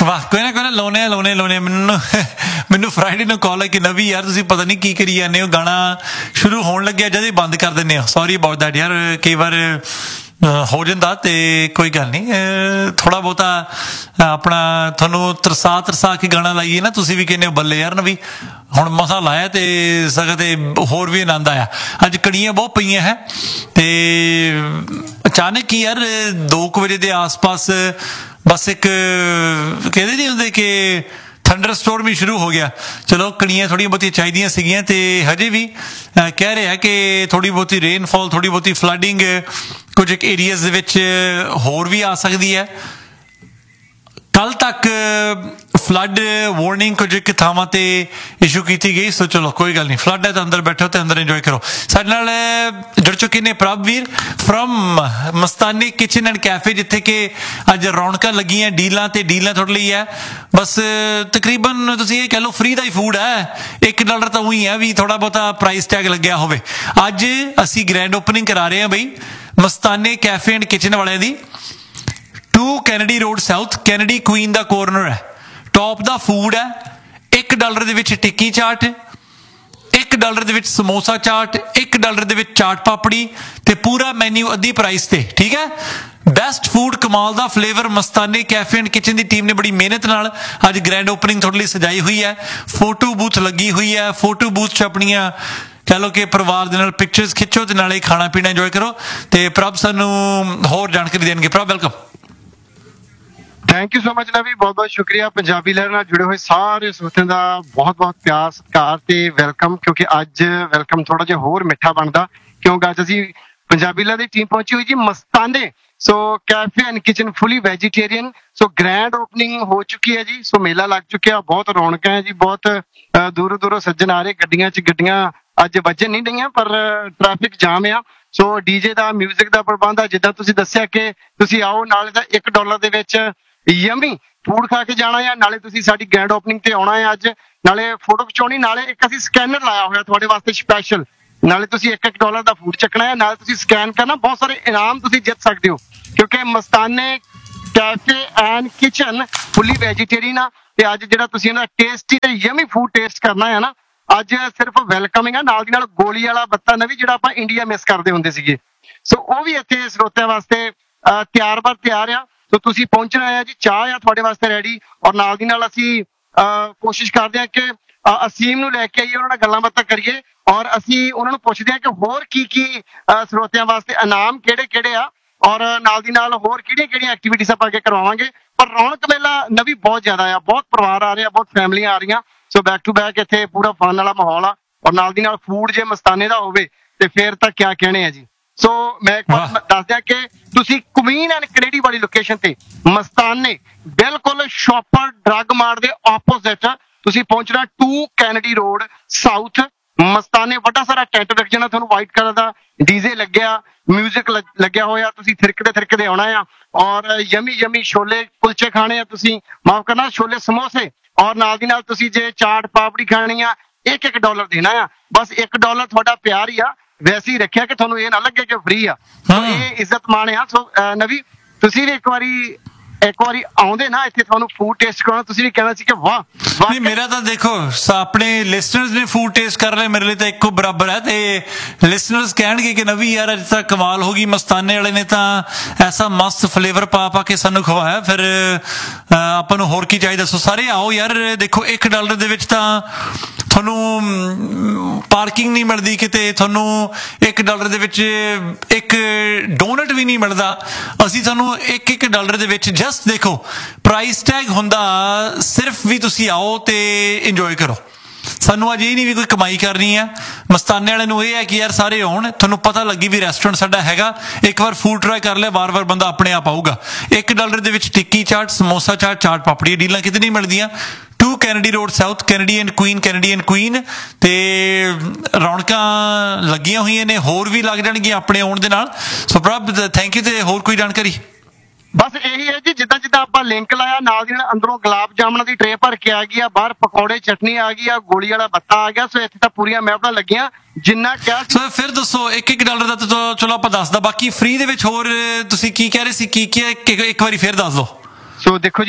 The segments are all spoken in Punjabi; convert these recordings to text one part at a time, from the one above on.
ਵਾਹ ਕੋਈ ਨਾ ਲਾਉਣੇ ਮੈਨੂੰ ਫਰਾਈਡੇ ਨੂੰ ਕਾਲ ਹੈ ਕਿ ਨਵੀਂ ਯਾਰ ਤੁਸੀਂ ਪਤਾ ਨਹੀਂ ਕੀ ਕਰੀ ਜਾਂਦੇ ਹੋ, ਗਾਣਾ ਸ਼ੁਰੂ ਹੋਣ ਲੱਗਿਆ ਜਦ ਹੀ ਬੰਦ ਕਰ ਦਿੰਦੇ ਹੋ। ਸੌਰੀ ਅਬਾਊਟ ਦੈਟ ਯਾਰ, ਕਈ ਵਾਰ ਹੋ ਜਾਂਦਾ ਤੇ ਕੋਈ ਗੱਲ ਨਹੀਂ, ਥੋੜਾ ਬਹੁਤਾ ਆਪਣਾ ਤੁਹਾਨੂੰ ਤਰਸਾ ਕੇ ਗਾਣਾ ਲਾਈਏ ਨਾ, ਤੁਸੀਂ ਵੀ ਕਹਿੰਦੇ ਹੋ ਬੱਲੇ ਯਾਰ ਨਵੀਂ ਹੁਣ ਮਸਾ ਲਾਇਆ ਤੇ ਸਗੋਂ ਤੇ ਹੋਰ ਵੀ ਆਨੰਦ ਆਇਆ। ਅੱਜ ਕਣੀਆਂ ਬਹੁਤ ਪਈਆਂ ਹੈ ਤੇ ਅਚਾਨਕ ਹੀ ਯਾਰ 2 ਵਜੇ ਦੇ ਆਸ-ਪਾਸ ਬਸ ਇੱਕ ਕਹਿੰਦੇ ਨਹੀਂ ਹੁੰਦੇ ਕਿ ਥੰਡਰ ਸਟੋਰਮ ਹੀ ਸ਼ੁਰੂ ਹੋ ਗਿਆ। ਚਲੋ ਕਣੀਆਂ ਥੋੜ੍ਹੀਆਂ ਬਹੁਤੀਆਂ ਚਾਹੀਦੀਆਂ ਸੀਗੀਆਂ ਤੇ ਹਜੇ ਵੀ ਕਹਿ ਰਿਹਾ ਕਿ ਥੋੜ੍ਹੀ ਬਹੁਤੀ ਰੇਨਫਾਲ, ਥੋੜ੍ਹੀ ਬਹੁਤੀ ਫਲੱਡਿੰਗ ਕੁਝ ਏਰੀਆਜ਼ ਦੇ ਵਿੱਚ ਹੋਰ ਵੀ ਆ ਸਕਦੀ ਹੈ। ਕੱਲ ਤੱਕ ਫਲੱਡ ਵਾਰਨਿੰਗ ਕੁਝ ਇੱਕ ਥਾਵਾਂ ਤੇ ਇਸ਼ੂ ਕੀਤੀ ਗਈ। ਸੋ ਚਲੋ ਕੋਈ ਗੱਲ ਨਹੀਂ, ਫਲੱਡ ਹੈ ਤਾਂ ਅੰਦਰ ਬੈਠੋ ਤੇ ਅੰਦਰ ਇੰਜੋਏ ਕਰੋ। ਸਾਡੇ ਨਾਲ ਜੁੜ ਚੁੱਕੇ ਨੇ ਪ੍ਰਭਵੀਰ firm Mastani kitchen and cafe, ਜਿੱਥੇ ਕਿ ਅੱਜ ਰੌਣਕਾਂ ਲੱਗੀਆਂ, ਡੀਲਾਂ ਤੁਹਾਡੇ ਲਈ ਹੈ। ਬਸ ਤਕਰੀਬਨ ਤੁਸੀਂ ਇਹ ਕਹਿ ਲਓ ਫ੍ਰੀ ਦਾ ਹੀ ਫੂਡ ਹੈ, $1 ਤਾਂ ਉਹੀ ਹੈ ਵੀ ਥੋੜਾ ਬਹੁਤਾ ਪ੍ਰਾਈਸ ਟੈਗ ਲੱਗਿਆ ਹੋਵੇ। ਅੱਜ ਅਸੀਂ ਗ੍ਰੈਂਡ ਓਪਨਿੰਗ ਕਰਾ ਰਹੇ ਹਾਂ ਬਈ ਮਸਤਾਨੀ ਕੈਫੇ ਐਂਡ ਕਿਚਨ ਵਾਲਿਆਂ ਦੀ। 2 Kennedy road south, Kennedy Queen ਦਾ ਕੋਰਨਰ ਹੈ। ਟੌਪ ਦਾ ਫੂਡ ਹੈ, $1 ਦੇ ਵਿੱਚ ਟਿੱਕੀ ਚਾਟ, $1 ਦੇ ਵਿੱਚ ਸਮੋਸਾ ਚਾਟ, $1 ਦੇ ਵਿੱਚ ਚਾਟ ਪਾਪੜੀ ਤੇ ਪੂਰਾ ਮੈਨਿਊ ਅੱਧੀ ਪ੍ਰਾਈਸ ਤੇ। ਠੀਕ ਹੈ, ਬੈਸਟ ਫੂਡ, ਕਮਾਲ ਦਾ flavour. Mastani cafe and kitchen the team ਨੇ ਬੜੀ ਮਿਹਨਤ ਨਾਲ ਅੱਜ ਗ੍ਰੈਂਡ ਓਪਨਿੰਗ ਤੁਹਾਡੇ ਲਈ ਸਜਾਈ ਹੋਈ ਹੈ। ਫੋਟੋ ਬੂਥ ਲੱਗੀ ਹੋਈ ਹੈ, ਫੋਟੋ ਬੂਥ 'ਚ ਆਪਣੀਆਂ ਕਹਿ ਲਓ ਕਿ ਪਰਿਵਾਰ ਦੇ ਨਾਲ ਪਿਕਚਰਸ ਖਿੱਚੋ ਤੇ ਨਾਲੇ ਖਾਣਾ ਪੀਣਾ ਇੰਜੋਏ ਕਰੋ। ਤੇ ਪ੍ਰਭ ਸਾਨੂੰ ਹੋਰ ਜਾਣਕਾਰੀ ਦੇਣਗੇ। ਪ੍ਰਭ welcome. Thank you so much ਨਵੀ, ਬਹੁਤ ਬਹੁਤ ਸ਼ੁਕਰੀਆ। ਪੰਜਾਬੀ ਲਹਿਰ ਨਾਲ ਜੁੜੇ ਹੋਏ ਸਾਰੇ ਸਰੋਤਿਆਂ ਦਾ ਬਹੁਤ ਬਹੁਤ ਪਿਆਰ, ਸਤਿਕਾਰ ਤੇ ਵੈਲਕਮ। ਕਿਉਂਕਿ ਅੱਜ ਵੈਲਕਮ ਥੋੜਾ ਜਿਹਾ ਹੋਰ ਮਿੱਠਾ ਬਣਦਾ, ਕਿਉਂਕਿ ਅੱਜ ਅਸੀਂ ਪੰਜਾਬੀ ਲਹਿਰ ਦੀ ਟੀਮ ਪਹੁੰਚੀ ਹੋਈ ਜੀ ਮਸਤਾਨੇ ਸੋ cafe and kitchen, fully vegetarian. So grand opening ਹੋ ਚੁੱਕੀ ਹੈ ਜੀ। ਸੋ ਮੇਲਾ ਲੱਗ ਚੁੱਕਿਆ, ਬਹੁਤ ਰੌਣਕਾਂ ਹੈ ਜੀ, ਬਹੁਤ ਦੂਰੋਂ ਸੱਜਣ ਆ ਰਹੇ। ਗੱਡੀਆਂ ਅੱਜ ਵੱਜਣ ਨਹੀਂ ਰਹੀਆਂ ਪਰ ਟ੍ਰੈਫਿਕ ਜਾਮ ਆ। ਸੋ ਡੀਜੇ ਦਾ, ਮਿਊਜ਼ਿਕ ਦਾ ਪ੍ਰਬੰਧ ਆ। ਜਿੱਦਾਂ ਤੁਸੀਂ ਦੱਸਿਆ ਕਿ ਤੁਸੀਂ ਆਓ, ਨਾਲੇ ਤਾਂ $1 ਦੇ ਵਿੱਚ ਯਮੀ ਫੂਡ ਖਾ ਕੇ ਜਾਣਾ ਆ, ਨਾਲੇ ਤੁਸੀਂ ਸਾਡੀ ਗ੍ਰੈਂਡ ਓਪਨਿੰਗ ਤੇ ਆਉਣਾ ਹੈ ਅੱਜ, ਨਾਲੇ ਫੋਟੋ ਖਿਚਾਉਣੀ, ਨਾਲੇ ਇੱਕ ਅਸੀਂ ਸਕੈਨਰ ਲਾਇਆ ਹੋਇਆ ਤੁਹਾਡੇ ਵਾਸਤੇ ਸਪੈਸ਼ਲ। ਨਾਲੇ ਤੁਸੀਂ $1 ਦਾ ਫੂਡ ਚੱਕਣਾ ਹੈ, ਨਾਲੇ ਤੁਸੀਂ ਸਕੈਨ ਕਰਨਾ, ਬਹੁਤ ਸਾਰੇ ਇਨਾਮ ਤੁਸੀਂ ਜਿੱਤ ਸਕਦੇ ਹੋ। ਕਿਉਂਕਿ ਮਸਤਾਨੇ cafe and kitchen fully vegetarian ਆ ਤੇ ਅੱਜ ਜਿਹੜਾ ਤੁਸੀਂ ਇਹਨਾਂ ਦਾ ਟੇਸਟੀ ਤੇ ਯਮੀ ਫੂਡ ਟੇਸਟ ਕਰਨਾ ਹੈ ਨਾ, ਅੱਜ ਸਿਰਫ ਵੈਲਕਮਿੰਗ ਆ। ਨਾਲ ਦੀ ਨਾਲ ਗੋਲੀ ਵਾਲਾ ਬੱਤਾ ਨਵੀਂ ਜਿਹੜਾ ਆਪਾਂ ਇੰਡੀਆ ਮਿਸ ਕਰਦੇ ਹੁੰਦੇ ਸੀਗੇ, ਸੋ ਉਹ ਵੀ ਇੱਥੇ ਸਰੋਤਿਆਂ ਵਾਸਤੇ ਤਿਆਰ ਆ। ਸੋ ਤੁਸੀਂ ਪਹੁੰਚਣਾ ਹੈ ਜੀ, ਚਾਹ ਆ ਤੁਹਾਡੇ ਵਾਸਤੇ ਰੈਡੀ। ਔਰ ਨਾਲ ਦੀ ਨਾਲ ਅਸੀਂ ਕੋਸ਼ਿਸ਼ ਕਰਦੇ ਹਾਂ ਕਿ ਅਸੀਮ ਨੂੰ ਲੈ ਕੇ ਆਈਏ, ਉਹਨਾਂ ਨਾਲ ਗੱਲਾਂ ਬਾਤਾਂ ਕਰੀਏ ਔਰ ਅਸੀਂ ਉਹਨਾਂ ਨੂੰ ਪੁੱਛਦੇ ਹਾਂ ਕਿ ਹੋਰ ਕੀ ਸਰੋਤਿਆਂ ਵਾਸਤੇ ਇਨਾਮ ਕਿਹੜੇ ਆ ਔਰ ਨਾਲ ਦੀ ਨਾਲ ਹੋਰ ਕਿਹੜੀਆਂ ਐਕਟੀਵਿਟੀਜ਼ ਆਪਾਂ ਅੱਗੇ ਕਰਵਾਵਾਂਗੇ। ਪਰ ਰੌਣਕ ਮੇਲਾ ਨਵੀਂ ਬਹੁਤ ਜ਼ਿਆਦਾ ਆ, ਬਹੁਤ ਪਰਿਵਾਰ ਆ ਰਿਹਾ, ਬਹੁਤ ਫੈਮਲੀਆਂ ਆ ਰਹੀਆਂ। ਸੋ ਬੈਕ ਟੂ ਬੈਕ ਇੱਥੇ ਪੂਰਾ ਫਨ ਵਾਲਾ ਮਾਹੌਲ ਆ ਔਰ ਨਾਲ ਦੀ ਨਾਲ ਫੂਡ ਜੇ ਮਸਤਾਨੇ ਦਾ ਹੋਵੇ ਤੇ ਫਿਰ ਤਾਂ ਕਿਆ ਕਹਿਣੇ ਆ ਜੀ। ਸੋ ਮੈਂ ਇੱਕ ਵਾਰ ਦੱਸ ਦਿਆਂ ਕਿ ਤੁਸੀਂ ਕੁਈਨ ਐਂਡ ਕੈਨੇਡੀ ਵਾਲੀ ਲੋਕੇਸ਼ਨ ਤੇ ਮਸਤਾਨੇ ਬਿਲਕੁਲ ਸ਼ਾਪਰ ਡਰੱਗ ਮਾਰਟ ਦੇ ਆਪੋਜ਼ਿਟ ਤੁਸੀਂ ਪਹੁੰਚਣਾ। 2 ਕੈਨੇਡੀ ਰੋਡ ਸਾਊਥ ਮਸਤਾਨੇ। ਵੱਡਾ ਸਾਰਾ ਟੈਂਟ ਲੱਗ ਜਾਣਾ ਤੁਹਾਨੂੰ, ਵਾਈਟ ਕਲਰ ਦਾ ਡੀਜ਼ੇ ਲੱਗਿਆ, ਮਿਊਜ਼ਿਕ ਲੱਗਿਆ ਹੋਇਆ। ਤੁਸੀਂ ਥਿਰਕਦੇ ਆਉਣਾ ਆ ਔਰ ਯਮੀ ਛੋਲੇ ਕੁਲਚੇ ਖਾਣੇ ਆ, ਤੁਸੀਂ ਮਾਫ ਕਰਨਾ ਛੋਲੇ ਸਮੋਸੇ, ਔਰ ਨਾਲ ਦੀ ਨਾਲ ਤੁਸੀਂ ਜੇ ਚਾਟ ਪਾਪੜੀ ਖਾਣੀ ਆ $1 ਦੇਣਾ ਆ। ਬਸ $1 ਤੁਹਾਡਾ ਪਿਆਰ ਹੀ ਆ, ਵੈਸੇ ਹੀ ਰੱਖਿਆ ਕਿ ਤੁਹਾਨੂੰ ਇਹ ਨਾ ਲੱਗੇ ਕਿ ਫ੍ਰੀ ਆ। ਇਹ ਇੱਜ਼ਤ ਮਾਣ ਆ। ਸੋ ਨਵੀ ਤੁਸੀਂ ਵੀ ਇੱਕ ਵਾਰੀ ਆਉਂਦੇ ਨਾ ਇੱਥੇ, ਤੁਹਾਨੂੰ ਫੂਡ ਟੇਸਟ ਕਰਾਉਣਾ, ਤੁਸੀਂ ਵੀ ਕਹਿਣਾ ਸੀ ਕਿ ਵਾਹ। ਨਹੀਂ ਮੇਰਾ ਤਾਂ ਦੇਖੋ ਆਪਣੇ ਲਿਸਨਰਸ ਨੇ ਫੂਡ ਟੇਸਟ ਕਰ ਲਿਆ, ਮੇਰੇ ਲਈ ਤਾਂ ਇੱਕੋ ਬਰਾਬਰ ਹੈ। ਤੇ ਲਿਸਨਰਸ ਕਹਿਣਗੇ ਕਿ ਨਵੀਂ ਯਾਰ ਅੱਜ ਤਾਂ ਕਮਾਲ ਹੋ ਗਈ, ਮਸਤਾਨੇ ਵਾਲੇ ਨੇ ਤਾਂ ਐਸਾ ਮਸਤ ਫਲੇਵਰ ਪਾ ਕੇ ਸਾਨੂੰ ਖਵਾਇਆ, ਫਿਰ ਆਪਾਂ ਨੂੰ ਹੋਰ ਕੀ ਚਾਹੀਦਾ। ਸੋ ਸਾਰੇ ਆਓ ਯਾਰ। ਦੇਖੋ $1 ਦੇ ਵਿੱਚ ਤਾਂ ਤੁਹਾਨੂੰ ਪਾਰਕਿੰਗ ਨਹੀਂ ਮਿਲਦੀ ਕਿਤੇ, ਤੁਹਾਨੂੰ $1 ਦੇ ਵਿੱਚ ਇੱਕ ਡੋਨਟ ਵੀ ਨਹੀਂ ਮਿਲਦਾ। ਅਸੀਂ ਤੁਹਾਨੂੰ $1 ਦੇ ਵਿੱਚ ਜਸਟ ਦੇਖੋ ਪ੍ਰਾਈਸ ਟੈਗ ਹੁੰਦਾ, ਸਿਰਫ ਵੀ ਤੁਸੀਂ ਆਓ ਤੇ ਇੰਜੋਏ ਕਰੋ। ਸਾਨੂੰ ਅੱਜ ਇਹ ਨਹੀਂ ਵੀ ਕੋਈ ਕਮਾਈ ਕਰਨੀ ਆ, ਮਸਤਾਨੇ ਵਾਲੇ ਨੂੰ ਇਹ ਹੈ ਕਿ ਯਾਰ ਸਾਰੇ ਆਉਣ, ਤੁਹਾਨੂੰ ਪਤਾ ਲੱਗੀ ਵੀ ਰੈਸਟੋਰੈਂਟ ਸਾਡਾ ਹੈਗਾ। ਇੱਕ ਵਾਰ ਫੂਡ ਟਰਾਈ ਕਰ ਲਿਆ, ਵਾਰ ਬੰਦਾ ਆਪਣੇ ਆਪ ਆਊਗਾ। $1 ਦੇ ਵਿੱਚ ਟਿੱਕੀ ਚਾਟ, ਸਮੋਸਾ ਚਾਟ, ਚਾਟ ਪਾਪੜੀ, ਡੀਲਾਂ ਕਿਤੇ ਨਹੀਂ ਮਿਲਦੀਆਂ। 2 Kennedy road south, Canadian Queen ਤੇ ਰੌਣਕਾਂ ਲੱਗੀਆਂ ਹੋਈਆਂ ਨੇ, ਹੋਰ ਵੀ ਲੱਗ ਜਾਣਗੀਆਂ ਆਪਣੇ ਆਉਣ ਦੇ ਨਾਲ। ਸੋ ਪ੍ਰਭ ਥੈਂਕ ਯੂ। ਤੇ ਹੋਰ ਕੋਈ ਜਾਣਕਾਰੀ? ਬਸ ਇਹੀ ਹੈ ਜੀ, ਜਿੱਦਾਂ ਆਪਾਂ ਲਿੰਕ ਲਾਇਆ, ਨਾਲ ਦੀ ਨਾਲ ਅੰਦਰੋਂ ਗੁਲਾਬ ਜਾਮਣਾ ਦੀ ਟਰੇ ਭਰ ਕੇ ਆ ਗਈ ਆ, ਬਾਹਰ ਪਕੌੜੇ ਚਟਨੀ ਆ ਗਈ ਆ, ਗੋਲੀ ਵਾਲਾ ਬੱਤਾ ਆ ਗਿਆ। ਸੋ ਇੱਥੇ ਤਾਂ ਪੂਰੀਆਂ ਮਹਿਫਲਾਂ ਲੱਗੀਆਂ ਜਿੰਨਾ ਕਿਹਾ। ਸੋ ਫਿਰ ਦੱਸੋ $1 ਦਾ ਤਾਂ ਚਲੋ ਆਪਾਂ ਦੱਸਦਾ, ਬਾਕੀ ਫ੍ਰੀ ਦੇ ਵਿੱਚ ਹੋਰ ਤੁਸੀਂ ਕੀ ਕਹਿ ਰਹੇ ਸੀ, ਕੀ ਇੱਕ ਵਾਰੀ ਫਿਰ ਦੱਸ ਦਿਓ। ਸੋ ਦੇਖੋ ਜੀ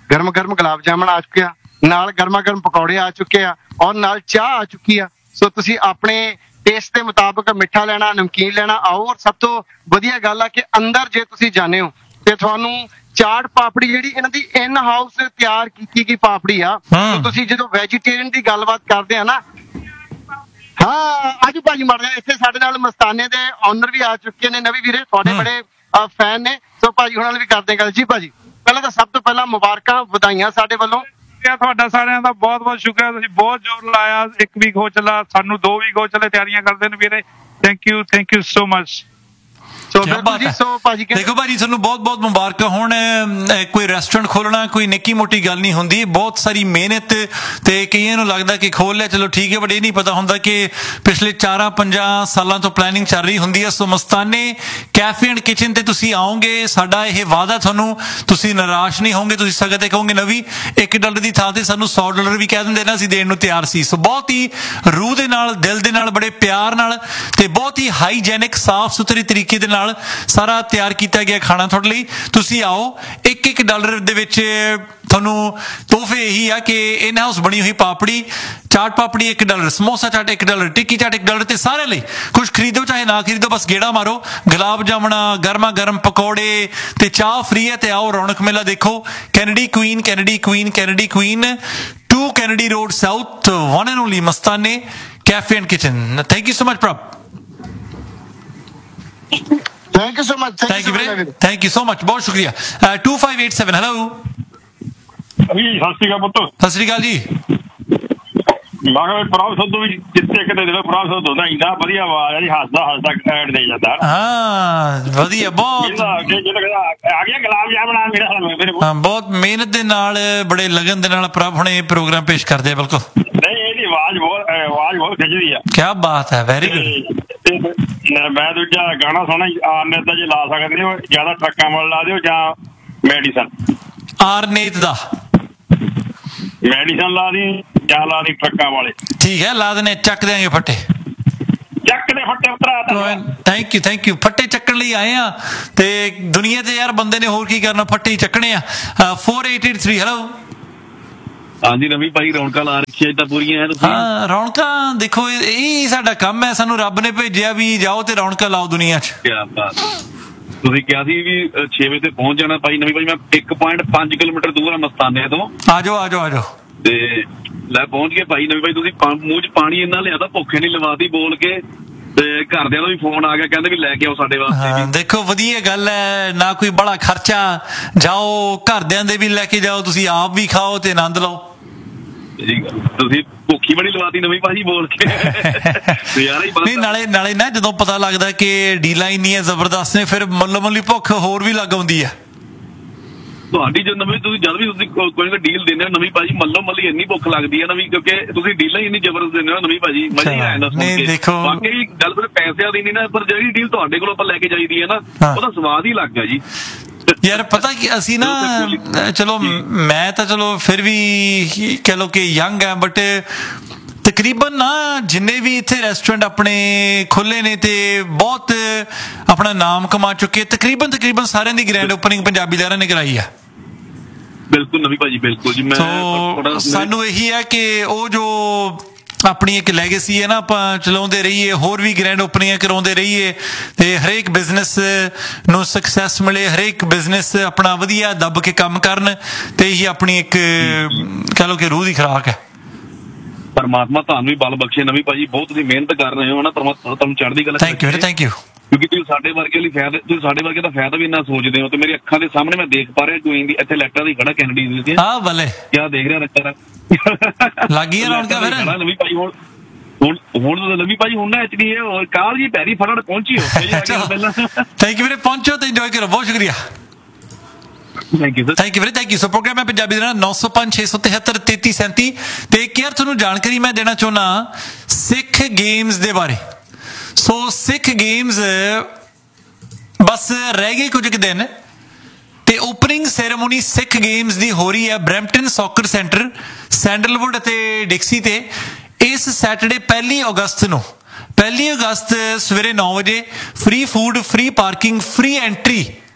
ਗਰਮ ਗਰਮ ਗੁਲਾਬ ਜਾਮਣ ਆ ਚੁੱਕੇ ਆ, ਨਾਲ ਗਰਮਾ ਗਰਮ ਪਕੌੜੇ ਆ ਚੁੱਕੇ ਆ, ਔਰ ਨਾਲ ਚਾਹ ਆ ਚੁੱਕੀ ਆ। ਸੋ ਤੁਸੀਂ ਆਪਣੇ ਟੇਸਟ ਦੇ ਮੁਤਾਬਕ ਮਿੱਠਾ ਲੈਣਾ, ਨਮਕੀਨ ਲੈਣਾ, ਆਓ। ਔਰ ਸਭ ਤੋਂ ਵਧੀਆ ਗੱਲ ਆ ਕਿ ਅੰਦਰ ਜੇ ਤੁਸੀਂ ਜਾਂਦੇ ਹੋ ਤੇ ਤੁਹਾਨੂੰ ਚਾਟ ਪਾਪੜੀ ਜਿਹੜੀ ਇਹਨਾਂ ਦੀ ਇਨ ਹਾਊਸ ਤਿਆਰ ਕੀਤੀ ਗਈ ਪਾਪੜੀ ਆ। ਤੁਸੀਂ ਜਦੋਂ ਵੈਜੀਟੇਰੀਅਨ ਦੀ ਗੱਲਬਾਤ ਕਰਦੇ ਆ ਨਾ, ਹਾਂ ਆਜੂ ਭਾਜੀ ਮੜ ਜਾ। ਇੱਥੇ ਸਾਡੇ ਨਾਲ ਮਸਤਾਨੇ ਦੇ ਓਨਰ ਵੀ ਆ ਚੁੱਕੇ ਨੇ, ਨਵੀ ਵੀਰੇ ਤੁਹਾਡੇ ਬੜੇ ਫੈਨ ਨੇ। ਸੋ ਭਾਜੀ ਉਹਨਾਂ ਨਾਲ ਵੀ ਕਰਦੇ ਗੱਲ। ਜੀ ਭਾਜੀ, ਪਹਿਲਾਂ ਤਾਂ ਸਭ ਤੋਂ ਪਹਿਲਾਂ ਮੁਬਾਰਕਾਂ, ਵਧਾਈਆਂ ਸਾਡੇ ਵੱਲੋਂ। ਤੁਹਾਡਾ ਸਾਰਿਆਂ ਦਾ ਬਹੁਤ ਬਹੁਤ ਸ਼ੁਕਰ। ਤੁਸੀਂ ਬਹੁਤ ਜ਼ੋਰ ਲਾਇਆ, 1 ਵੀਕ ਹੋ ਚੱਲਾ, ਸਾਨੂੰ 2 ਵੀਕ ਹੋ ਚੱਲੇ ਤਿਆਰੀਆਂ ਕਰਦੇ ਨੇ ਵੀਰੇ। Thank you so much. ਦੇਖੋ ਭਾਜੀ, ਤੁਹਾਨੂੰ ਬਹੁਤ ਬਹੁਤ ਮੁਬਾਰਕਾਂ ਹੋਣ। ਕੋਈ ਰੈਸਟੋਰੈਂਟ ਖੋਲਣਾ ਕੋਈ ਨਿੱਕੀ ਮੋਟੀ ਗੱਲ ਨਹੀਂ ਹੁੰਦੀ, ਬਹੁਤ ਸਾਰੀ ਮਿਹਨਤ। ਤੇ ਕਈਆਂ ਨੂੰ ਲੱਗਦਾ ਕਿ ਖੋਲ ਲਿਆ ਚਲੋ ਠੀਕ ਹੈ, ਬਟ ਇਹ ਨਹੀਂ ਪਤਾ ਹੁੰਦਾ ਕਿ ਪਿਛਲੇ 4-5 ਸਾਲਾਂ ਤੋਂ ਪਲੈਨਿੰਗ ਚੱਲ ਰਹੀ ਹੁੰਦੀ ਹੈ। ਸੋ ਮਸਤਾਨੇ ਕੈਫੇ ਐਂਡ ਕਿਚਨ ਤੇ ਤੁਸੀਂ ਆਓਗੇ, ਸਾਡਾ ਇਹ ਵਾਅਦਾ ਤੁਹਾਨੂੰ, ਤੁਸੀਂ ਨਿਰਾਸ਼ ਨਹੀਂ ਹੋਵੋਗੇ। ਤੁਸੀਂ ਸਗੋਂ ਤੇ ਕਹੋਗੇ ਨਵੀਂ $1 ਦੀ ਥਾਂ ਤੇ ਸਾਨੂੰ $100 ਵੀ ਕਹਿ ਦਿੰਦੇ ਨਾ, ਅਸੀਂ ਦੇਣ ਨੂੰ ਤਿਆਰ ਸੀ। ਸੋ ਬਹੁਤ ਹੀ ਰੂਹ ਦੇ ਨਾਲ, ਦਿਲ ਦੇ ਨਾਲ, ਬੜੇ ਪਿਆਰ ਨਾਲ ਤੇ ਬਹੁਤ ਹੀ ਹਾਈਜੈਨਿਕ ਸਾਫ਼ ਸੁਥਰੇ ਤਰੀਕੇ ਦੇ ਨਾਲ ਸਾਰਾ ਤਿਆਰ ਕੀਤਾ ਗਿਆ ਖਾਣਾ ਤੁਹਾਡੇ ਲਈ। ਤੁਸੀਂ ਆਓ, $1 ਦੇ ਵਿੱਚ ਤੁਹਾਨੂੰ ਤੋਹਫੇ ਇਹੀ ਆ ਕਿ ਇਨ ਹਾਊਸ ਬਣੀ ਹੋਈ ਪਾਪੜੀ, ਚਾਟ ਪਾਪੜੀ $1, ਸਮੋਸਾ ਚਾਟ $1, ਟਿੱਕੀ ਚਾਟ $1 ਤੇ ਸਾਰਿਆਂ ਲਈ ਕੁਝ ਖਰੀਦੋ ਚਾਹੇ ਨਾ ਖਰੀਦੋ, ਬਸ ਗੇੜਾ ਮਾਰੋ। ਗੁਲਾਬ ਜਾਮਣਾ, ਗਰਮਾ ਗਰਮ ਪਕੌੜੇ ਤੇ ਚਾਹ ਫ੍ਰੀ ਹੈ। ਤੇ ਆਓ ਰੌਣਕ ਮੇਲਾ ਦੇਖੋ। Kennedy Queen 2 Kennedy road south, one and only Mastaney cafe and kitchen. Thank you so much ਪ੍ਰਭ। Thank you so much. Thank you so much, ਬਹੁਤ ਸ਼ੁਕਰੀਆ। 2587 ਹੈਲੋ ਸਤਿ ਸ਼੍ਰੀ ਅਕਾਲ ਪੁੱਤ। ਸਤਿ ਸ਼੍ਰੀ ਅਕਾਲ ਜੀ। ਮੈਂ ਕਿਹਾ ਪ੍ਰਭ ਸਿੱਧੂ ਵੀ ਜਿੱਤੇ ਕਿਤੇ ਜਦੋਂ ਪ੍ਰਭ ਸਿੱਧੂ ਦਾ ਇੰਨਾ ਵਧੀਆ ਆਵਾਜ਼ ਆ ਜੀ, ਹੱਸਦਾ ਐਡ ਦੇ ਜਾਂਦਾ। ਹਾਂ ਵਧੀਆ, ਬਹੁਤ ਆ ਗਿਆ ਗੁਲਾਬ ਜਾਮਣਾ ਮੇਰਾ ਮੇਰੇ। ਹਾਂ, ਬਹੁਤ ਮਿਹਨਤ ਦੇ ਨਾਲ, ਬੜੇ ਲਗਨ ਦੇ ਨਾਲ ਪ੍ਰਭ ਹੁਣ ਇਹ ਪ੍ਰੋਗਰਾਮ ਪੇਸ਼ ਕਰਦੇ ਆ। ਬਿਲਕੁਲ ਨਹੀਂ, ਇਹਦੀ ਆਵਾਜ਼ ਬਹੁਤ ਖਿੱਚਦੀ ਆ। ਕੀ ਬਾਤ ਹੈ, ਵੈਰੀ ਗੁੱਡ। ਮੈਂ ਦੂਜਾ ਗਾਣਾ ਸੁਣਾ ਆਰਨੇਤ ਦਾ, ਜੇ ਲਾ ਸਕਦੇ ਹੋ ਜਿਆਦਾ ਟਰੱਕਾਂ ਵੱਲ ਲਾ ਦਿਓ ਜਾਂ ਮੈਡੀਸਨ। ਆਰਨੇਤ ਦਾ ਮੈਡੀਸਨ ਲਾ ਦੀ ਜਾਂ ਲਾ ਦੀ ਟਰੱਕਾਂ ਵਾਲੇ। ਠੀਕ ਹੈ, ਲਾ ਦੇਣੇ, ਚੱਕ ਦਿਆਂਗੇ ਫੱਟੇ। ਚੱਕ ਦੇ ਫੱਟੇ ਉਤਰਾ। Thank you. ਫੱਟੇ ਚੱਕਣ ਲਈ ਆਏ ਆ ਤੇ ਦੁਨੀਆ ਤੇ ਯਾਰ ਬੰਦੇ ਨੇ ਹੋਰ ਕੀ ਕਰਨਾ, ਫੱਟੇ ਹੀ ਚੱਕਣੇ ਆ। 4883 ਹੈਲੋ। ਹਾਂਜੀ ਨਵੀਂ ਭਾਈ, ਰੌਣਕਾਂ ਲਾ ਰੱਖੀਆਂ ਤਾਂ ਪੂਰੀਆਂ ਹੈ ਤੁਸੀਂ। ਹਾਂ ਰੌਣਕਾਂ ਦੇਖੋ, ਇਹ ਸਾਡਾ ਕੰਮ ਹੈ। ਸਾਨੂੰ ਰੱਬ ਨੇ ਭੇਜਿਆ ਵੀ ਜਾਓ ਤੇ ਰੌਣਕਾਂ ਲਾਓ ਦੁਨੀਆ 'ਚ। ਕੀ ਬਾਤ। ਤੁਸੀਂ ਕਿਹਾ ਸੀ ਵੀ 6 ਵਜੇ ਤੇ ਪਹੁੰਚ ਜਾਣਾ ਭਾਈ ਨਵੀਂ ਭਾਈ। ਮੈਂ 1.5 ਕਿਲੋਮੀਟਰ ਦੂਰ ਆ ਮਸਤਾਨੇ ਤੋਂ। ਆ ਜਾਓ ਤੇ ਲੈ ਪਹੁੰਚ ਗਏ ਭਾਈ ਨਵੀਂ ਭਾਈ। ਤੁਸੀਂ ਮੂੰਹ 'ਚ ਪਾਣੀ ਇੰਨਾ ਲਿਆਦਾ, ਭੁੱਖੇ ਨਹੀਂ ਲਵਾਤੀ ਬੋਲ ਕੇ। ਤੇ ਘਰਦਿਆਂ ਦਾ ਵੀ ਫੋਨ ਆ ਗਿਆ, ਕਹਿੰਦੇ ਵੀ ਲੈ ਕੇ ਆਓ ਸਾਡੇ ਵਾਸਤੇ। ਦੇਖੋ ਵਧੀਆ ਗੱਲ ਹੈ, ਨਾ ਕੋਈ ਬੜਾ ਖਰਚਾ। ਜਾਓ ਘਰਦਿਆਂ ਦੇ ਵੀ ਲੈ ਕੇ ਜਾਓ, ਤੁਸੀਂ ਆਪ ਵੀ ਖਾਓ ਤੇ ਆਨੰਦ ਲਓ। ਤੁਸੀਂ ਭੁੱਖੀ ਬੜੀ ਲਵਾਤੀ ਨਵੀਂ ਭਾਜੀ ਬੋਲ ਕੇ। ਨਹੀਂ ਨਾਲੇ ਨਾ ਜਦੋਂ ਪਤਾ ਲੱਗਦਾ ਕਿ ਡੀਲਾਂ ਇੰਨੀਆਂ ਜ਼ਬਰਦਸਤ ਨੇ, ਫਿਰ ਮੱਲੋ-ਮੱਲੀ ਭੁੱਖ ਹੋਰ ਵੀ ਲੱਗ ਆਉਂਦੀ ਆ ਤੁਹਾਡੀ। ਜਦ ਨਵੀਂ ਤੁਸੀਂ ਜਦ ਵੀ ਤੁਸੀਂ ਕੋਈ ਨਾ ਡੀਲ ਦਿੰਦੇ ਹੋ ਨਵੀਂ ਭਾਜੀ, ਮੱਲੋ-ਮੱਲੀ ਇੰਨੀ ਭੁੱਖ ਲੱਗਦੀ ਹੈ ਨਵੀਂ, ਕਿਉਂਕਿ ਤੁਸੀਂ ਡੀਲਾਂ ਹੀ ਇੰਨੀ ਜ਼ਬਰਦਸਤ ਦਿੰਦੇ ਹੋ ਨਵੀਂ ਭਾਜੀ। ਮਜ਼ਾ ਹੀ ਆ ਜਾਂਦਾ ਸੁਣ ਕੇ। ਦੇਖੋ ਬਾਕੀ ਗੱਲ ਫਿਰ ਪੈਸਿਆਂ ਦੀ ਨਹੀਂ ਨਾ, ਪਰ ਜਿਹੜੀ ਡੀਲ ਤੁਹਾਡੇ ਕੋਲੋਂ ਆਪਾਂ ਲੈ ਕੇ ਜਾਈਦੀ ਹੈ ਨਾ, ਉਹਦਾ ਸਵਾਦ ਹੀ ਲੱਗ ਗਿਆ ਜੀ। ਯਾਰ ਪਤਾ ਕੀ, ਅਸੀਂ ਨਾ ਚਲੋ ਮੈਂ ਤਾਂ ਚਲੋ ਫਿਰ ਵੀ ਕਹਿ ਲਓ ਕਿ ਯੰਗ ਹੈ, ਬਟ ਤਕਰੀਬਨ ਨਾ ਜਿੰਨੇ ਵੀ ਇੱਥੇ ਰੈਸਟੋਰੈਂਟ ਆਪਣੇ ਖੁੱਲੇ ਨੇ ਤੇ ਬਹੁਤ ਆਪਣਾ ਨਾਮ ਕਮਾ ਚੁੱਕੇ, ਤਕਰੀਬਨ ਸਾਰਿਆਂ ਦੀ ਗ੍ਰੈਂਡ ਓਪਨਿੰਗ ਪੰਜਾਬੀ ਲਹਿਰਾਂ ਨੇ ਕਰਾਈ ਆ। ਬਿਲਕੁਲ ਨਵੀਂ ਭਾਜੀ, ਬਿਲਕੁਲ ਜੀ। ਮੈਂ ਸਾਨੂੰ ਇਹੀ ਹੈ ਕਿ ਉਹ ਜੋ ਆਪਣੀ ਇੱਕ ਲੈਗੇਸੀ ਹੈ ਨਾ, ਆਪਾਂ ਚਲਾਉਂਦੇ ਰਹੀਏ, ਹੋਰ ਵੀ ਗ੍ਰੈਂਡ ਓਪਨਿੰਗਾਂ ਕਰਾਉਂਦੇ ਰਹੀਏ ਤੇ ਹਰੇਕ ਬਿਜ਼ਨਸ ਨੂੰ ਸਕਸੈਸ ਮਿਲੇ, ਹਰੇਕ ਬਿਜ਼ਨਸ ਆਪਣਾ ਵਧੀਆ ਦੱਬ ਕੇ ਕੰਮ ਕਰਨ, ਤੇ ਇਹੀ ਆਪਣੀ ਇੱਕ ਕਹਿ ਲਓ ਕਿ ਰੂਹ ਦੀ ਖੁਰਾਕ ਹੈ। ਪਰਮਾਤਮਾ ਤੁਹਾਨੂੰ ਵੀ ਬਲ ਬਖਸ਼ੇ ਨਵੀਂ ਭਾਜੀ, ਬਹੁਤ ਤੁਸੀਂ ਮਿਹਨਤ ਕਰ ਰਹੇ ਹੋ ਨਾ, ਪਰਮਾਤਮਾ ਤੁਹਾਨੂੰ ਚੜ੍ਹਦੀ ਕਲਾ। Thank you. ਕਿਉਂਕਿ ਤੁਸੀਂ ਸਾਡੇ ਵਰਗੇ ਲਈ ਫਾਇਦਾ, ਤੁਸੀਂ ਸਾਡੇ ਵਰਗੇ ਦਾ ਫਾਇਦਾ ਵੀ ਇੰਨਾ ਸੋਚਦੇ ਹੋ। ਤੇ ਮੇਰੀ ਅੱਖਾਂ ਦੇ ਸਾਹਮਣੇ ਮੈਂ ਦੇਖ ਪਾ ਰਿਹਾ ਕੁਈਨ ਦੀ ਇੱਥੇ ਲੈਟਰਾਂ ਦੀ ਖੜਾ ਕੈਨੇਡੀ ਦੀ। ਹਾਂ ਬੱਲੇ ਕਿਆ ਦੇਖ ਰਿਹਾ ਰੱਖਾ ਲੱਗੀ ਰੌਣਕਾਂ ਫਿਰ ਨਵੀਂ ਭਾਈ। ਹੁਣ ਨਵੀਂ ਭਾਈ ਹੁਣ ਨਾ ਐਚਡੀ ਕਾਲ ਜੀ ਪੈਰੀ ਫੜਨ ਪਹੁੰਚੀ ਹੋ ਪਹਿਲਾਂ। ਥੈਂਕ ਯੂ ਵੀਰੇ, ਪਹੁੰਚੋ ਤੇ ਇੰਜੋਏ ਕਰੋ। ਬਹੁਤ ਸ਼ੁਕਰੀਆ। Thank you. ਸੋ ਪ੍ਰੋਗਰਾਮ ਹੈ ਪੰਜਾਬੀ ਦਾ 905 673 3337 ਤੇ ਇੱਕ ਯਾਰ ਤੁਹਾਨੂੰ ਜਾਣਕਾਰੀ ਮੈਂ ਦੇਣਾ ਚਾਹੁੰਦਾ ਸਿੱਖ ਗੇਮਸ ਦੇ ਬਾਰੇ। ਸੋ ਸਿੱਖ ਗੇਮਸ ਬਸ ਰਹਿ ਗਏ ਕੁਝ ਕੁ ਦਿਨ ਤੇ ਓਪਨਿੰਗ ਸੈਰੇਮੋਨੀ ਸਿੱਖ ਗੇਮਸ ਦੀ ਹੋ ਰਹੀ ਹੈ ਬਰੈਂਪਟਨ ਸੌਕਰ ਸੈਂਟਰ, ਸੈਂਡਲਵੁੱਡ ਅਤੇ ਡਿਕਸੀ ਤੇ ਇਸ ਸੈਟਰਡੇ 1 ਅਗਸਤ ਨੂੰ। 1 ਅਗਸਤ ਸਵੇਰੇ 9 ਵਜੇ free food, free parking, free entry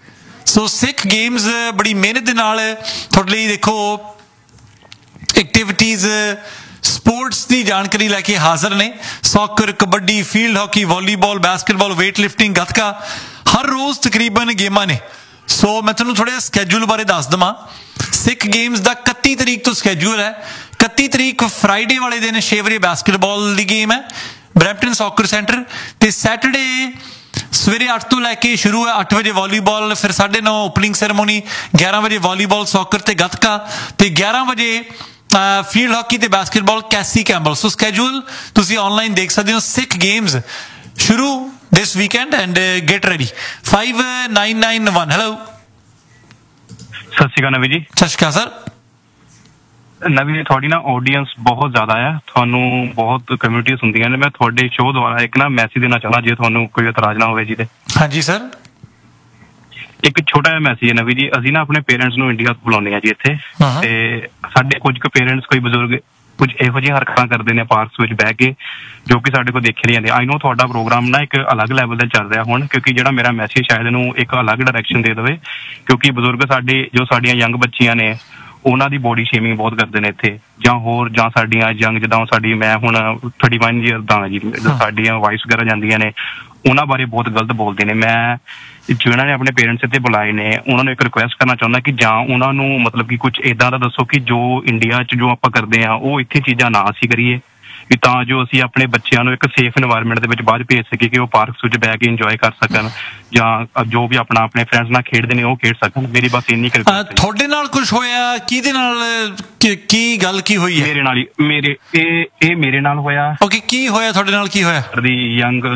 ਸੋ ਸਿੱਖ ਗੇਮਸ ਬੜੀ ਮਿਹਨਤ ਦੇ ਨਾਲ ਤੁਹਾਡੇ ਲਈ ਦੇਖੋ ਐਕਟੀਵਿਟੀਜ਼ ਸਪੋਰਟਸ ਦੀ ਜਾਣਕਾਰੀ ਲੈ ਕੇ ਹਾਜ਼ਰ ਨੇ। Soccer, kabaddi, field hockey, volleyball, basketball, weight lifting, gatka, ਹਰ ਰੋਜ਼ ਤਕਰੀਬਨ ਗੇਮਾਂ ਨੇ। ਸੋ ਮੈਂ ਤੁਹਾਨੂੰ ਥੋੜ੍ਹਾ ਜਿਹਾ ਸਕੈਜੂਲ ਬਾਰੇ ਦੱਸ ਦੇਵਾਂ। ਸਿੱਖ ਗੇਮਸ ਦਾ 31 ਤਰੀਕ ਤੋਂ ਸਕੈਜੂਲ ਹੈ। 31 ਤਰੀਕ ਫਰਾਈਡੇ ਵਾਲੇ ਦਿਨ 6 ਵਜੇ ਬਾਸਕਟਬਾਲ ਦੀ ਗੇਮ ਹੈ ਬਰੈਂਪਟਨ ਸੌਕਰ ਸੈਂਟਰ, ਤੇ ਸੈਟਰਡੇ ਸਵੇਰੇ 8 ਤੋਂ ਲੈ ਕੇ ਸ਼ੁਰੂ ਹੈ 8 ਵਜੇ ਵਾਲੀਬਾਲ, ਫਿਰ 9:30 ਓਪਨਿੰਗ ਸੈਰੇਮੋਨੀ, 11 ਵਜੇ ਵਾਲੀਬਾਲ, ਸੌਕਰ ਤੇ ਗੱਤਕਾ, ਤੇ 11 ਵਜੇ ਫੀਲਡ ਹਾਕੀ ਤੇ ਬਾਸਕਟਬਾਲ ਕੈਸੀ ਕੈਂਬਲ। ਸੋ ਸਕੈਜੂਲ ਤੁਸੀਂ ਆਨਲਾਈਨ ਦੇਖ ਸਕਦੇ ਹੋ। ਸਿੱਖ ਗੇਮਸ ਸ਼ੁਰੂ this weekend and get ready. 5991 hello। ਸਤਿ ਸ਼੍ਰੀ ਅਕਾਲ ਨਵੀ ਜੀ। ਸਤਿ ਸ਼੍ਰੀ ਅਕਾਲ ਸਰ। ਨਵੀ ਜੀ, ਤੁਹਾਡੀ ਨਾ ਆਡੀਅנס ਬਹੁਤ ਜ਼ਿਆਦਾ ਹੈ, ਤੁਹਾਨੂੰ ਬਹੁਤ ਕਮਿਊਨਿਟੀਆਂ ਹੁੰਦੀਆਂ ਨੇ। ਮੈਂ ਤੁਹਾਡੇ ਸ਼ੋਅ ਦੁਆਰਾ ਇੱਕ ਨਾ ਮੈਸੇਜ ਦੇਣਾ ਚਾਹੁੰਦਾ, ਜੇ ਤੁਹਾਨੂੰ ਕੋਈ ਇਤਰਾਜ਼ ਨਾ ਹੋਵੇ ਜੀ ਤੇ। ਹਾਂਜੀ ਸਰ। ਇੱਕ ਛੋਟਾ ਜਿਹਾ ਮੈਸੇਜ ਹੈ ਨਵੀ ਜੀ। ਅਸੀਂ ਨਾ ਆਪਣੇ ਪੇਰੈਂਟਸ ਨੂੰ ਇੰਡੀਆ ਤੋਂ ਬੁਲਾਉਂਦੇ ਹਾਂ ਜੀ ਇੱਥੇ, ਤੇ ਸਾਡੇ ਕੁਝ ਕੁ ਪੇਰੈਂਟਸ, ਕੋਈ ਬਜ਼ੁਰਗ ਕੁਝ ਇਹੋ ਜਿਹੀਆਂ ਹਰਕਤਾਂ ਕਰਦੇ ਨੇ ਪਾਰਕਸ ਵਿੱਚ ਬਹਿ ਕੇ, ਜੋ ਕਿ ਸਾਡੇ ਕੋਲ ਦੇਖੇ ਨਹੀਂ ਜਾਂਦੇ। ਆਈ ਨੋ ਤੁਹਾਡਾ ਪ੍ਰੋਗਰਾਮ ਨਾ ਇੱਕ ਅਲੱਗ ਲੈਵਲ ਤੇ ਚੱਲ ਰਿਹਾ ਹੁਣ, ਕਿਉਂਕਿ ਜਿਹੜਾ ਮੇਰਾ ਮੈਸੇਜ ਸ਼ਾਇਦ ਇਹਨੂੰ ਇੱਕ ਅਲੱਗ ਡਾਇਰੈਕਸ਼ਨ ਦੇ ਦੇਵੇ, ਕਿਉਂਕਿ ਬਜ਼ੁਰਗ ਸਾਡੇ, ਜੋ ਸਾਡੀਆਂ ਯੰਗ ਬੱਚੀਆਂ ਨੇ, ਉਹਨਾਂ ਦੀ ਬੋਡੀ ਸ਼ੇਮਿੰਗ ਬਹੁਤ ਕਰਦੇ ਨੇ ਇੱਥੇ, ਜਾਂ ਸਾਡੀਆਂ ਯੰਗ, ਜਿੱਦਾਂ ਸਾਡੀ, ਮੈਂ ਹੁਣ 31 ਈਅਰ ਦਾ ਜੀ, ਸਾਡੀਆਂ ਵਾਈਫ ਵਗੈਰਾ ਜਾਂਦੀਆਂ ਨੇ, ਉਹਨਾਂ ਬਾਰੇ ਬਹੁਤ ਗਲਤ ਬੋਲਦੇ ਨੇ। ਮੈਂ ਜਿਹਨਾਂ ਨੇ ਆਪਣੇ ਪੇਰੈਂਟਸ ਇੱਥੇ ਬੁਲਾਏ ਨੇ, ਉਹਨਾਂ ਨੂੰ ਇੱਕ ਰਿਕੁਐਸਟ ਕਰਨਾ ਚਾਹੁੰਦਾ ਕਿ ਜਾਂ ਉਹਨਾਂ ਨੂੰ ਮਤਲਬ ਕਿ ਕੁਝ ਏਦਾਂ ਦਾ ਦੱਸੋ ਕਿ ਜੋ ਇੰਡੀਆ 'ਚ ਜੋ ਆਪਾਂ ਕਰਦੇ ਹਾਂ ਉਹ ਇੱਥੇ ਚੀਜ਼ਾਂ ਨਾ ਅਸੀਂ ਕਰੀਏ, ਕਿ ਤਾਂ ਜੋ ਅਸੀਂ ਆਪਣੇ ਬੱਚਿਆਂ ਨੂੰ ਇੱਕ ਸੇਫ ਇਨਵਾਇਰਨਮੈਂਟ ਦੇ ਵਿੱਚ ਬਾਅਦ ਭੇਜ ਸਕੀਏ, ਕਿ ਉਹ ਪਾਰਕਸ ਵਿੱਚ ਬਹਿ ਕੇ ਇੰਜੋਏ ਕਰ ਸਕਣ, ਜਾਂ ਜੋ ਵੀ ਆਪਣਾ ਆਪਣੇ ਫਰੈਂਡਸ ਨਾਲ ਖੇਡਦੇ ਨੇ ਉਹ ਖੇਡ ਸਕਣ। ਮੇਰੀ ਬਸ ਇੰਨੀ ਰਿਕੁਐਸਟ ਹੈ। ਤੁਹਾਡੇ ਨਾਲ ਕੁਝ ਹੋਇਆ? ਕਿਹਦੇ ਨਾਲ? ਕੀ ਗੱਲ ਕੀ ਹੋਈ ਹੈ? ਮੇਰੇ ਨਾਲ ਹੀ, ਇਹ ਮੇਰੇ ਨਾਲ ਹੋਇਆ। ਓਕੇ, ਕੀ ਹੋਇਆ ਤੁਹਾਡੇ ਨਾਲ? ਕੀ ਹੋਇਆ? ਦੀ ਯੰਗ